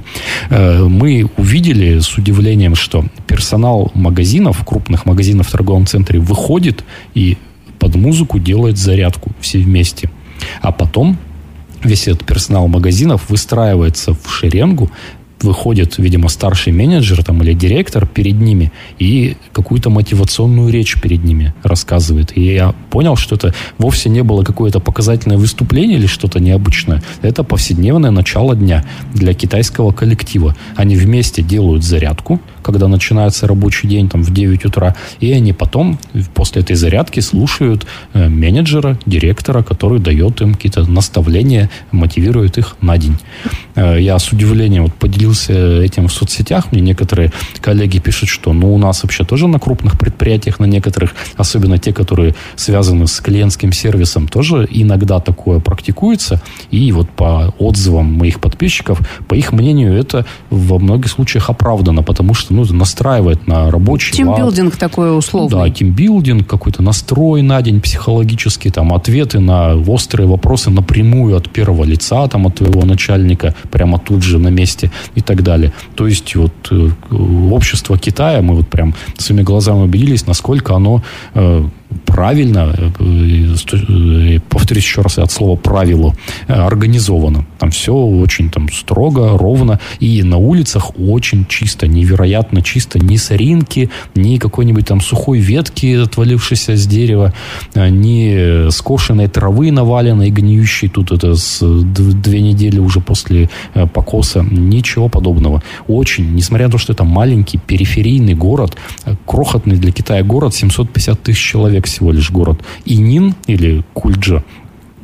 Мы увидели с удивлением, что персонал магазинов, крупных магазинов в торговом центре выходит и под музыку делает зарядку все вместе. А потом весь этот персонал магазинов выстраивается в шеренгу, выходит, видимо, старший менеджер там, или директор перед ними и какую-то мотивационную речь перед ними рассказывает. И я понял, что это вовсе не было какое-то показательное выступление или что-то необычное. Это повседневное начало дня для китайского коллектива. Они вместе делают зарядку, когда начинается рабочий день там, в девять утра, и они потом, после этой зарядки, слушают э, менеджера, директора, который дает им какие-то наставления, мотивирует их на день. Э, я с удивлением вот, поделился этим в соцсетях. Мне некоторые коллеги пишут, что ну, у нас вообще тоже на крупных предприятиях, на некоторых, особенно те, которые связаны с клиентским сервисом, тоже иногда такое практикуется. И вот по отзывам моих подписчиков, по их мнению, это во многих случаях оправдано, потому что ну, настраивает на рабочий лад. Тимбилдинг такой условный. Да, тимбилдинг, какой-то настрой на день психологический, там, ответы на острые вопросы напрямую от первого лица, там, от твоего начальника, прямо тут же на месте и так далее. То есть вот э, общество Китая, мы вот прям своими глазами убедились, насколько оно э, правильно, э, э, повторюсь еще раз от слова правило, э, организовано. Там все очень там строго, ровно, и на улицах очень чисто, невероятно чисто, ни соринки, ни какой-нибудь там сухой ветки, отвалившейся с дерева, э, ни скошенной травы наваленной, гниющей тут это с две недели уже после э, покоса, ничего подобного. Очень, несмотря на то, что это маленький периферийный город, крохотный для Китая город, семьсот пятьдесят тысяч человек всего лишь город. Инин или Кульджа,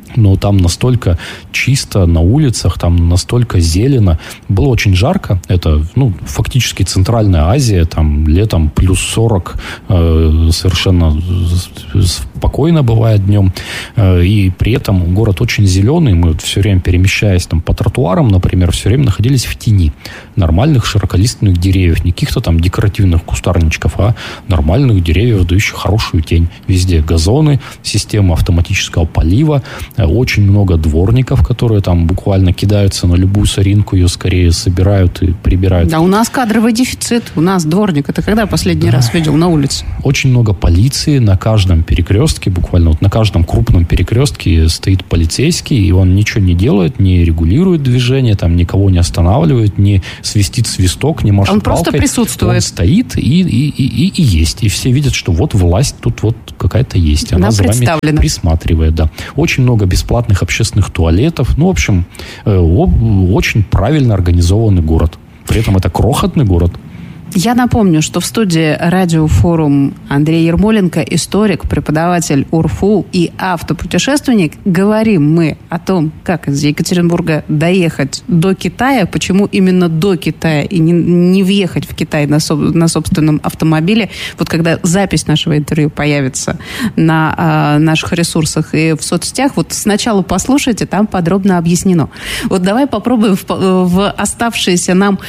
но там настолько чисто на улицах, там настолько зелено. Было очень жарко. Это, ну, фактически Центральная Азия. Там летом плюс сорок. Э, совершенно спокойно бывает днем. Э, и при этом город очень зеленый. Мы вот все время, перемещаясь там по тротуарам, например, все время находились в тени нормальных широколиственных деревьев. Не каких-то там декоративных кустарничков, а нормальных деревьев, дающих хорошую тень. Везде газоны, система автоматического полива. Очень много дворников, которые там буквально кидаются на любую соринку, ее скорее собирают и прибирают. Да, у нас кадровый дефицит. У нас дворник. Это когда последний да. раз видел на улице? Очень много полиции на каждом перекрестке, буквально вот на каждом крупном перекрестке стоит полицейский, и он ничего не делает, не регулирует движение, там никого не останавливает, не свистит свисток, не машет он палкой. просто присутствует. Он стоит и, и, и, и, и есть. И все видят, что вот власть тут вот какая-то есть. Она, Она за вами присматривает. Да. Очень много бесплатных общественных туалетов. Ну, в общем, э, очень правильно организованный город. При этом это крохотный город. Я напомню, что в студии Радиофорум Андрей Ермоленко, историк, преподаватель УрФУ и автопутешественник. Говорим мы о том, как из Екатеринбурга доехать до Китая, почему именно до Китая и не, не въехать в Китай на, со, на собственном автомобиле. Вот когда запись нашего интервью появится на а, наших ресурсах и в соцсетях, вот сначала послушайте, там подробно объяснено. Вот давай попробуем в, в оставшиеся нам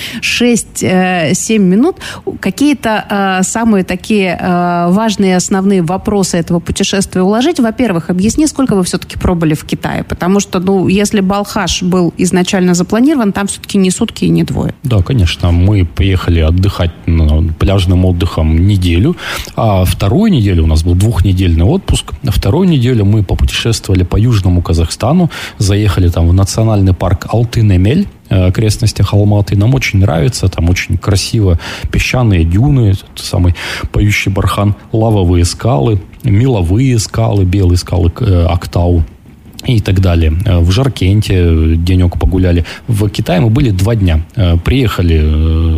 шесть-семь минут какие-то э, самые такие э, важные основные вопросы этого путешествия уложить. Во-первых, объясни, сколько вы все-таки пробыли в Китае, потому что, ну, если Балхаш был изначально запланирован, там все-таки не сутки и не двое. Да, конечно, мы поехали отдыхать ну, пляжным отдыхом неделю, а вторую неделю у нас был двухнедельный отпуск, а вторую неделю мы попутешествовали по Южному Казахстану, заехали там в национальный парк Алтын-Эмель, окрестностях Алматы. Нам очень нравится, там очень красиво песчаные дюны, тот самый поющий бархан, лавовые скалы, меловые скалы, белые скалы Актау и так далее. В Жаркенте денек погуляли. В Китае мы были два дня. Приехали,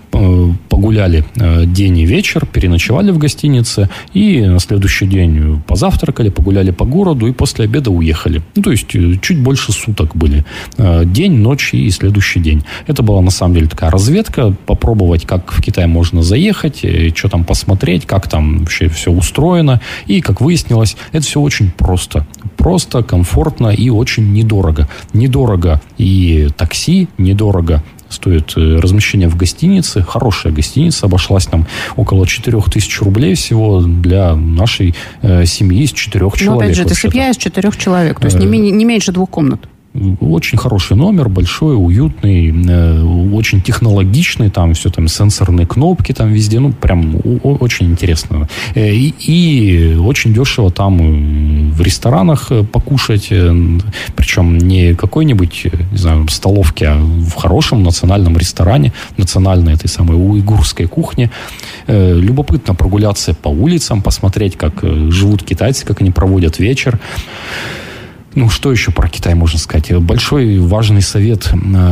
погуляли день и вечер, переночевали в гостинице и на следующий день позавтракали, погуляли по городу и после обеда уехали. Ну, то есть чуть больше суток были. День, ночь и следующий день. Это была на самом деле такая разведка, попробовать, как в Китай можно заехать, что там посмотреть, как там вообще все устроено. И, как выяснилось, это все очень просто. Просто, комфортно и очень недорого. Недорого и такси, недорого стоит размещение в гостинице. Хорошая гостиница, обошлась нам около четырех тысяч рублей всего для нашей э, семьи из четырех человек. Но опять же, это семья из четырех человек, то есть не, не меньше двух комнат. Очень хороший номер, большой, уютный, э, очень технологичный, там все там сенсорные кнопки там везде, ну прям о- очень интересно. Э, и, и очень дешево там в ресторанах покушать, э, причем не какой-нибудь, не знаю, столовке, а в хорошем национальном ресторане, национальной этой самой уйгурской кухне. Э, любопытно прогуляться по улицам, посмотреть, как живут китайцы, как они проводят вечер. Ну, что еще про Китай можно сказать? Большой важный совет.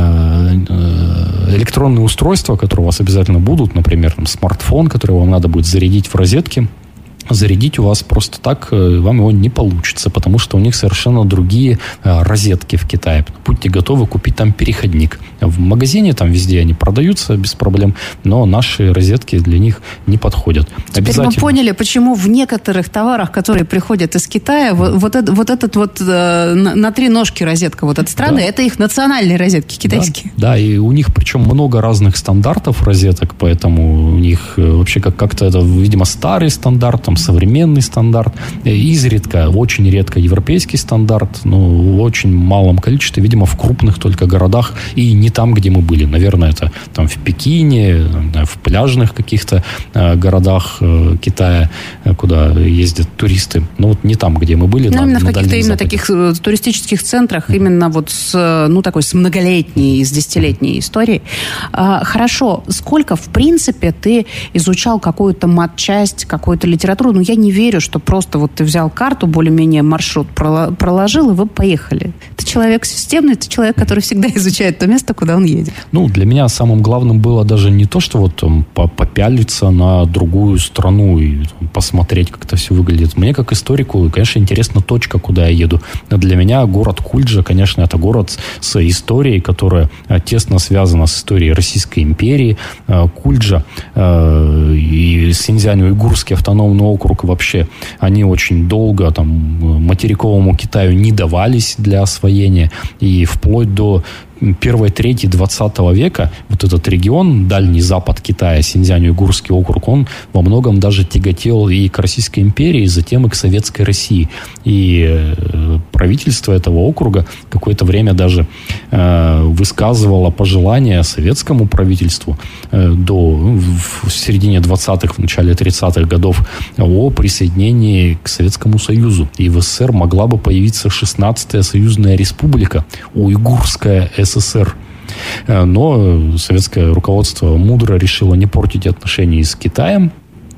Электронные устройства, которые у вас обязательно будут, например, там, смартфон, который вам надо будет зарядить в розетке, зарядить у вас просто так вам его не получится, потому что у них совершенно другие розетки в Китае. Будьте готовы купить там переходник. В магазине там везде они продаются без проблем, но наши розетки для них не подходят. Теперь мы поняли, почему в некоторых товарах, которые приходят из Китая, вот, вот, это, вот этот вот э, на, на три ножки розетка вот этой страны, да. Это их национальные розетки китайские. Да, да, и у них причем много разных стандартов розеток, поэтому у них вообще как- как-то это, видимо, старый стандарт, там, современный стандарт, изредка, очень редко европейский стандарт, но в очень малом количестве, видимо, в крупных только городах и не там, где мы были. Наверное, это там в Пекине, в пляжных каких-то городах Китая, куда ездят туристы, но вот не там, где мы были. Ну, на, именно на в каких-то именно таких туристических центрах, mm-hmm. именно вот с, ну, такой с многолетней, с десятилетней историей. А, хорошо, сколько, в принципе, ты изучал какую-то матчасть, какую-то литературу? навигатору, но я не верю, что просто вот ты взял карту, более-менее маршрут проложил, и вы поехали. Ты человек системный, ты человек, который всегда изучает то место, куда он едет. Ну, для меня самым главным было даже не то, что вот там, попялиться на другую страну и там, посмотреть, как это все выглядит. Мне, как историку, конечно, интересна точка, куда я еду. Для меня город Кульджа, конечно, это город с историей, которая тесно связана с историей Российской империи. Кульджа и Синьцзянь-Уйгурский автономный округ вообще, они очень долго там материковому Китаю не давались для освоения. И вплоть до первой трети двадцатого века вот этот регион, Дальний Запад Китая, Синьцзянь-Уйгурский округ, он во многом даже тяготел и к Российской империи, и затем и к Советской России. И правительство этого округа какое-то время даже э, высказывало пожелания советскому правительству э, до, в середине двадцатых, в начале тридцатых годов о присоединении к Советскому Союзу. И в СССР могла бы появиться шестнадцатая союзная республика, Уйгурская ССР. Но советское руководство мудро решило не портить отношения с Китаем,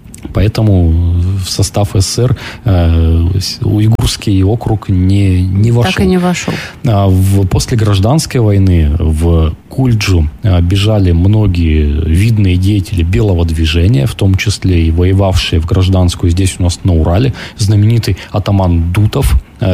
поэтому в состав СССР э, Уйгурский округ не, не вошел. Так и не вошел. А в, после гражданской войны в Кульджу бежали многие видные деятели белого движения, в том числе и воевавшие в гражданскую здесь у нас на Урале, знаменитый атаман Дутов,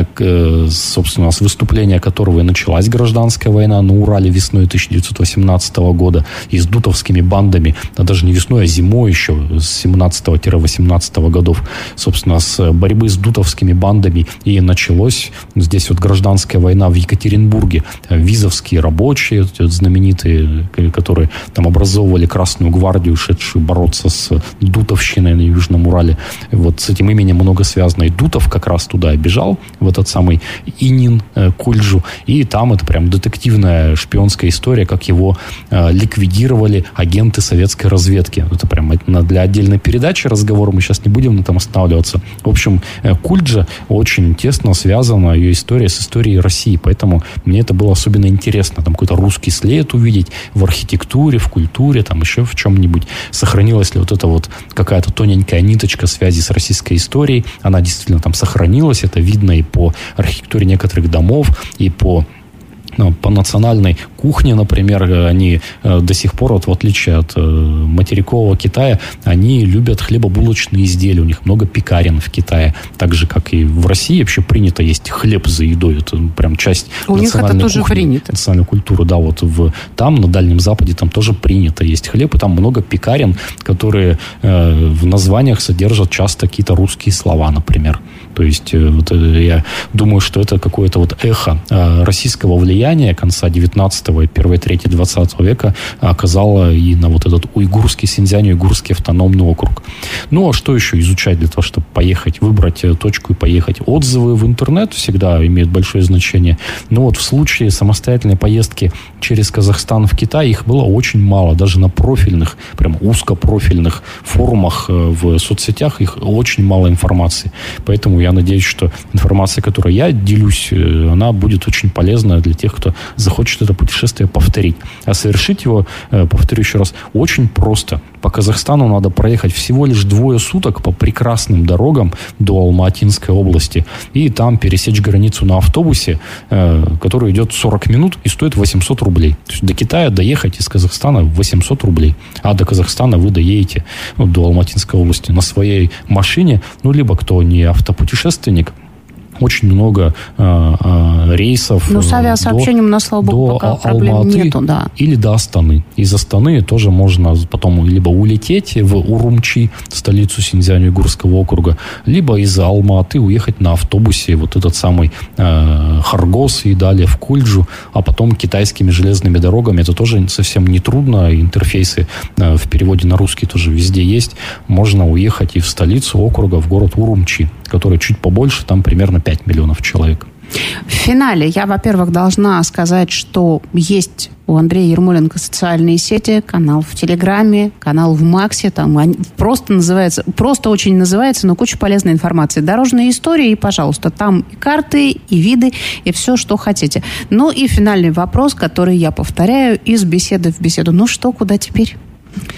собственно, с выступления которого и началась гражданская война на Урале весной тысяча девятьсот восемнадцатого года, и с дутовскими бандами, а даже не весной, а зимой еще с семнадцатого-восемнадцатого годов, собственно, с борьбы с дутовскими бандами и началось здесь вот гражданская война в Екатеринбурге. Визовские рабочие, знаменитые, которые там образовывали Красную гвардию, шедшую бороться с дутовщиной на Южном Урале. Вот с этим именем много связано. И Дутов как раз туда бежал, в этот самый Инин, э, Кульджу, и там это прям детективная шпионская история, как его э, ликвидировали агенты советской разведки. Это прям для отдельной передачи разговор, мы сейчас не будем на этом останавливаться. В общем, э, Кульджа очень тесно связана, ее история с историей России, поэтому мне это было особенно интересно. Там какой-то русский след увидеть в архитектуре, в культуре, там еще в чем-нибудь. Сохранилась ли вот эта вот какая-то тоненькая ниточка связи с российской историей. Она действительно там сохранилась, это видно и по архитектуре некоторых домов, и по, ну, по национальной кухне, например, они э, до сих пор, вот, в отличие от э, материкового Китая, они любят хлебобулочные изделия, у них много пекарен в Китае, так же, как и в России вообще принято есть хлеб за едой, это прям часть у национальной них это тоже кухни, принято. Национальной культуры, да, вот в, там, на Дальнем Западе, там тоже принято есть хлеб, и там много пекарен, которые э, в названиях содержат часто какие-то русские слова, например. То есть, э, вот, э, я думаю, что это какое-то вот эхо э, российского влияния конца девятнадцатого и первой трети двадцатого века оказало и на вот этот уйгурский, Синьцзянь-Уйгурский автономный округ. Ну, а что еще изучать для того, чтобы поехать, выбрать точку и поехать? Отзывы в интернет всегда имеют большое значение. Но вот в случае самостоятельной поездки через Казахстан в Китай их было очень мало. Даже на профильных, прям узкопрофильных форумах в соцсетях их очень мало информации. Поэтому я надеюсь, что информация, которой я делюсь, она будет очень полезна для тех, кто захочет это путешествие повторить. А совершить его, повторю еще раз, очень просто. По Казахстану надо проехать всего лишь двое суток по прекрасным дорогам до Алматы-Нской области. И там пересечь границу на автобусе, который идет сорок минут и стоит восемьсот рублей. То есть до Китая доехать из Казахстана восемьсот рублей. А до Казахстана вы доедете, ну, до Алматы-Нской области на своей машине. Ну, либо кто не автопутешественник, очень много э, э, рейсов. Ну, с авиасообщением, на слава богу, пока проблем Алматы нету, да. Или до Астаны. Из Астаны тоже можно потом либо улететь в Урумчи, столицу Синьцзянь-Уйгурского округа, либо из Алматы уехать на автобусе, вот этот самый э, Харгос, и далее в Кульджу, а потом китайскими железными дорогами. Это тоже совсем не трудно. Интерфейсы э, в переводе на русский тоже везде есть. Можно уехать и в столицу округа, в город Урумчи, который чуть побольше, там примерно пять миллионов человек. В финале я, во-первых, должна сказать, что есть у Андрея Ермоленко социальные сети, канал в Телеграме, канал в Максе, там просто называется, просто очень называется, но куча полезной информации. Дорожные истории, и, пожалуйста, там и карты, и виды, и все, что хотите. Ну и финальный вопрос, который я повторяю из беседы в беседу. Ну что, куда теперь?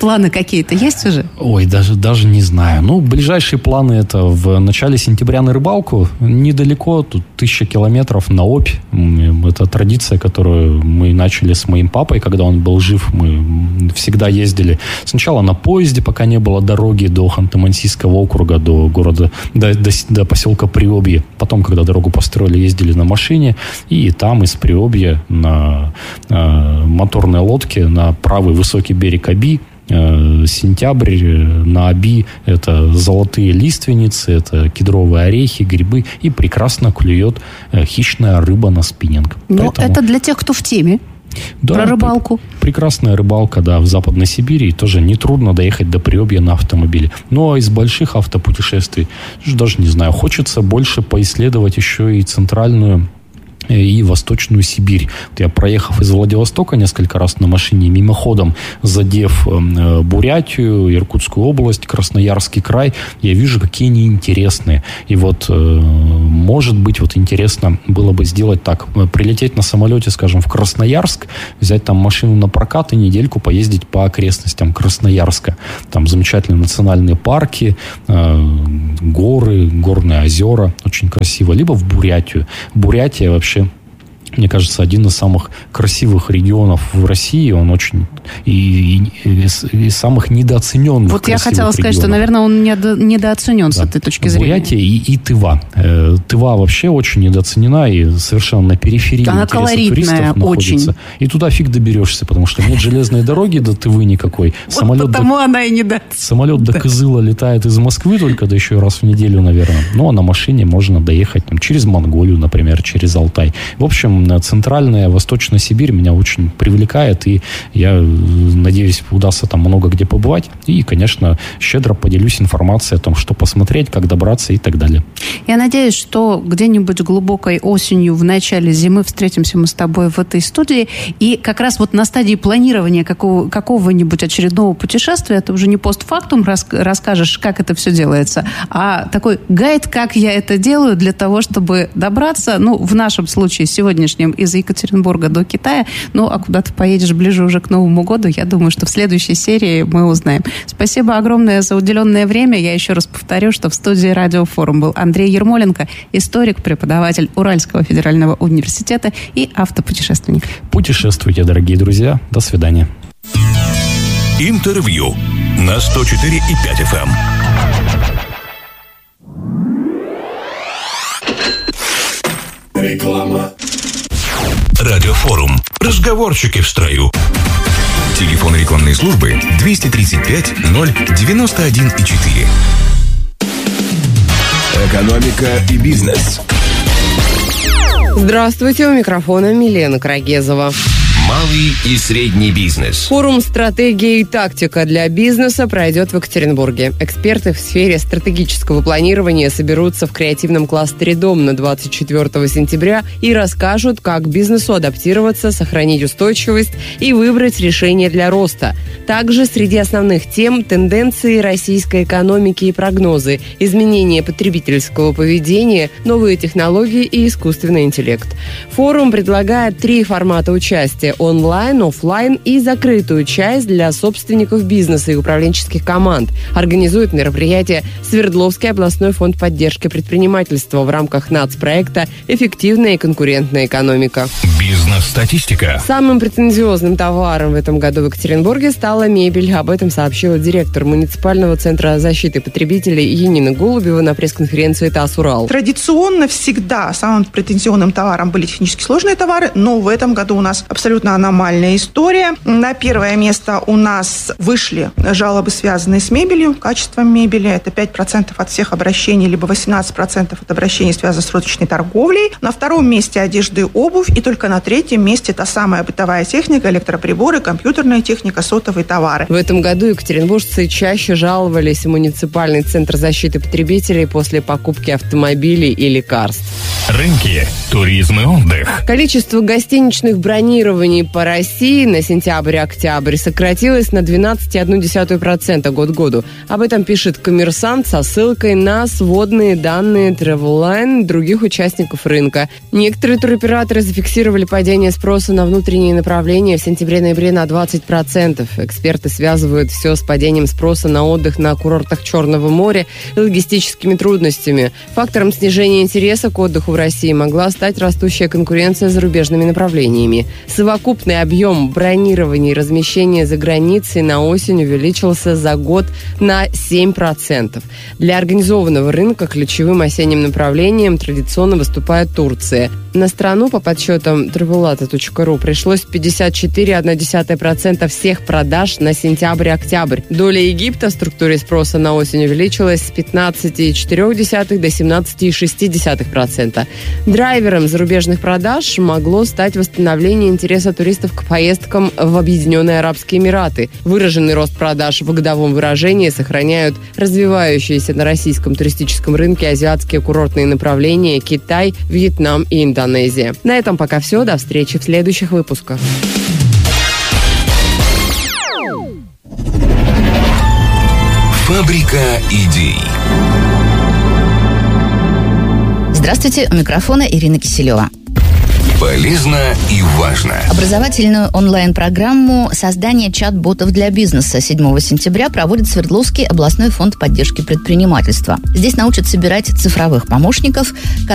Планы какие-то есть уже? Ой, даже, даже не знаю. Ну, ближайшие планы это в начале сентября на рыбалку. Недалеко, тут тысяча километров на Обь. Это традиция, которую мы начали с моим папой, когда он был жив. Мы всегда ездили сначала на поезде, пока не было дороги до Ханты-Мансийского округа, до города, до, до, до поселка Приобье. Потом, когда дорогу построили, ездили на машине. И там из Приобья на э, моторной лодке на правый высокий берег Оби. Сентябрь на Оби – это золотые лиственницы, это кедровые орехи, грибы, и прекрасно клюет хищная рыба на спиннинг. Ну, Поэтому... это для тех, кто в теме. Да, про рыбалку. Прекрасная рыбалка, да, в Западной Сибири. Тоже нетрудно доехать до Приобья на автомобиле. Ну, а из больших автопутешествий, даже не знаю, хочется больше поисследовать еще и центральную и Восточную Сибирь. Вот я, проехав из Владивостока несколько раз на машине, мимоходом задев э, Бурятию, Иркутскую область, Красноярский край, я вижу, какие они интересные. И вот, э, может быть, вот интересно было бы сделать так. Прилететь на самолете, скажем, в Красноярск, взять там машину на прокат и недельку поездить по окрестностям Красноярска. Там замечательные национальные парки, э, горы, горные озера. Очень красиво. Либо в Бурятию. Бурятия вообще, мне кажется, один из самых красивых регионов в России. Он очень и, и, и из самых недооцененных. Вот я хотела сказать, регионов. Что, наверное, он недо, недооценен да. с этой точки зрения. Бурятия и, и Тыва. Э, Тыва вообще очень недооценена и совершенно на периферии Она интересов туристов очень. находится. И туда фиг доберешься, потому что нет железной дороги до Тывы никакой. Вот потому она и недооценена. Самолет до Кызыла летает из Москвы только, да еще раз в неделю, наверное. Ну, а на машине можно доехать там, через Монголию, например, через Алтай. В общем, центральная Восточная Сибирь меня очень привлекает, и я надеюсь, удастся там много где побывать. И, конечно, щедро поделюсь информацией о том, что посмотреть, как добраться и так далее. Я надеюсь, что где-нибудь глубокой осенью, в начале зимы встретимся мы с тобой в этой студии, и как раз вот на стадии планирования какого, какого-нибудь очередного путешествия ты уже не постфактум рас, расскажешь, как это все делается, а такой гайд, как я это делаю для того, чтобы добраться, ну, в нашем случае сегодняшнем из Екатеринбурга до Китая, ну, а куда ты поедешь ближе уже к Новому году, я думаю, что в следующей серии мы узнаем. Спасибо огромное за уделенное время. Я еще раз повторю, что в студии Радиофорум был Андрей Ермоленко, историк, преподаватель Уральского федерального университета и автопутешественник. Путешествуйте, дорогие друзья. До свидания. Интервью на сто четыре и пять эф эм. Реклама. Радиофорум. Разговорчики в строю. Телефон рекламной службы двести тридцать пять ноль девяносто один и четыре. Экономика и бизнес. Здравствуйте, у микрофона Милена Крагезова. Малый и средний бизнес. Форум «Стратегия и тактика для бизнеса» пройдет в Екатеринбурге. Эксперты в сфере стратегического планирования соберутся в креативном кластере «Дом» на двадцать четвёртого сентября и расскажут, как бизнесу адаптироваться, сохранить устойчивость и выбрать решение для роста. Также среди основных тем – тенденции российской экономики и прогнозы, изменения потребительского поведения, новые технологии и искусственный интеллект. Форум предлагает три формата участия – онлайн, офлайн и закрытую часть для собственников бизнеса и управленческих команд. Организует мероприятие Свердловский областной фонд поддержки предпринимательства в рамках нацпроекта «Эффективная и конкурентная экономика». Бизнес-статистика. Самым претензиозным товаром в этом году в Екатеринбурге стала мебель. Об этом сообщила директор муниципального центра защиты потребителей Янина Голубева на пресс-конференции ТАСС «Урал». Традиционно всегда самым претензионным товаром были технически сложные товары, но в этом году у нас абсолютно аномальная история. На первое место у нас вышли жалобы, связанные с мебелью, качеством мебели. Это пять процентов от всех обращений, либо восемнадцать процентов от обращений, связанных с розничной торговлей. На втором месте одежда и обувь. И только на третьем месте та самая бытовая техника, электроприборы, компьютерная техника, сотовые товары. В этом году екатеринбуржцы чаще жаловались в муниципальный центр защиты потребителей после покупки автомобилей и лекарств. Рынки. туризм и отдых. Количество гостиничных бронирований по России на сентябрь-октябрь сократилось на двенадцать целых одна десятая процента год к году. Об этом пишет «Коммерсант» со ссылкой на сводные данные Travelline других участников рынка. Некоторые туроператоры зафиксировали падение спроса на внутренние направления в сентябре-ноябре на двадцать процентов. Эксперты связывают все с падением спроса на отдых на курортах Черного моря и логистическими трудностями. Фактором снижения интереса к отдыху в России могла стать растущая конкуренция с зарубежными направлениями. Совокупный объем бронирований и размещения за границей на осень увеличился за год на семь процентов. Для организованного рынка ключевым осенним направлением традиционно выступает Турция. На страну, по подсчетам травелата точка ру, пришлось пятьдесят четыре целых одна десятая процента всех продаж на сентябрь-октябрь. Доля Египта в структуре спроса на осень увеличилась с пятнадцати целых четырёх десятых до семнадцати целых шести десятых процента. Драйвером зарубежных продаж могло стать восстановление интереса туристов к поездкам в Объединенные Арабские Эмираты. Выраженный рост продаж в годовом выражении сохраняют развивающиеся на российском туристическом рынке азиатские курортные направления Китай, Вьетнам и Индонезия. На этом пока все. До встречи в следующих выпусках. Фабрика идей. Здравствуйте, у микрофона Ирина Киселева. Полезно и важно. Образовательную онлайн-программу создания чат-ботов для бизнеса седьмого сентября проводит Свердловский областной фонд поддержки предпринимательства. Здесь научат собирать цифровых помощников,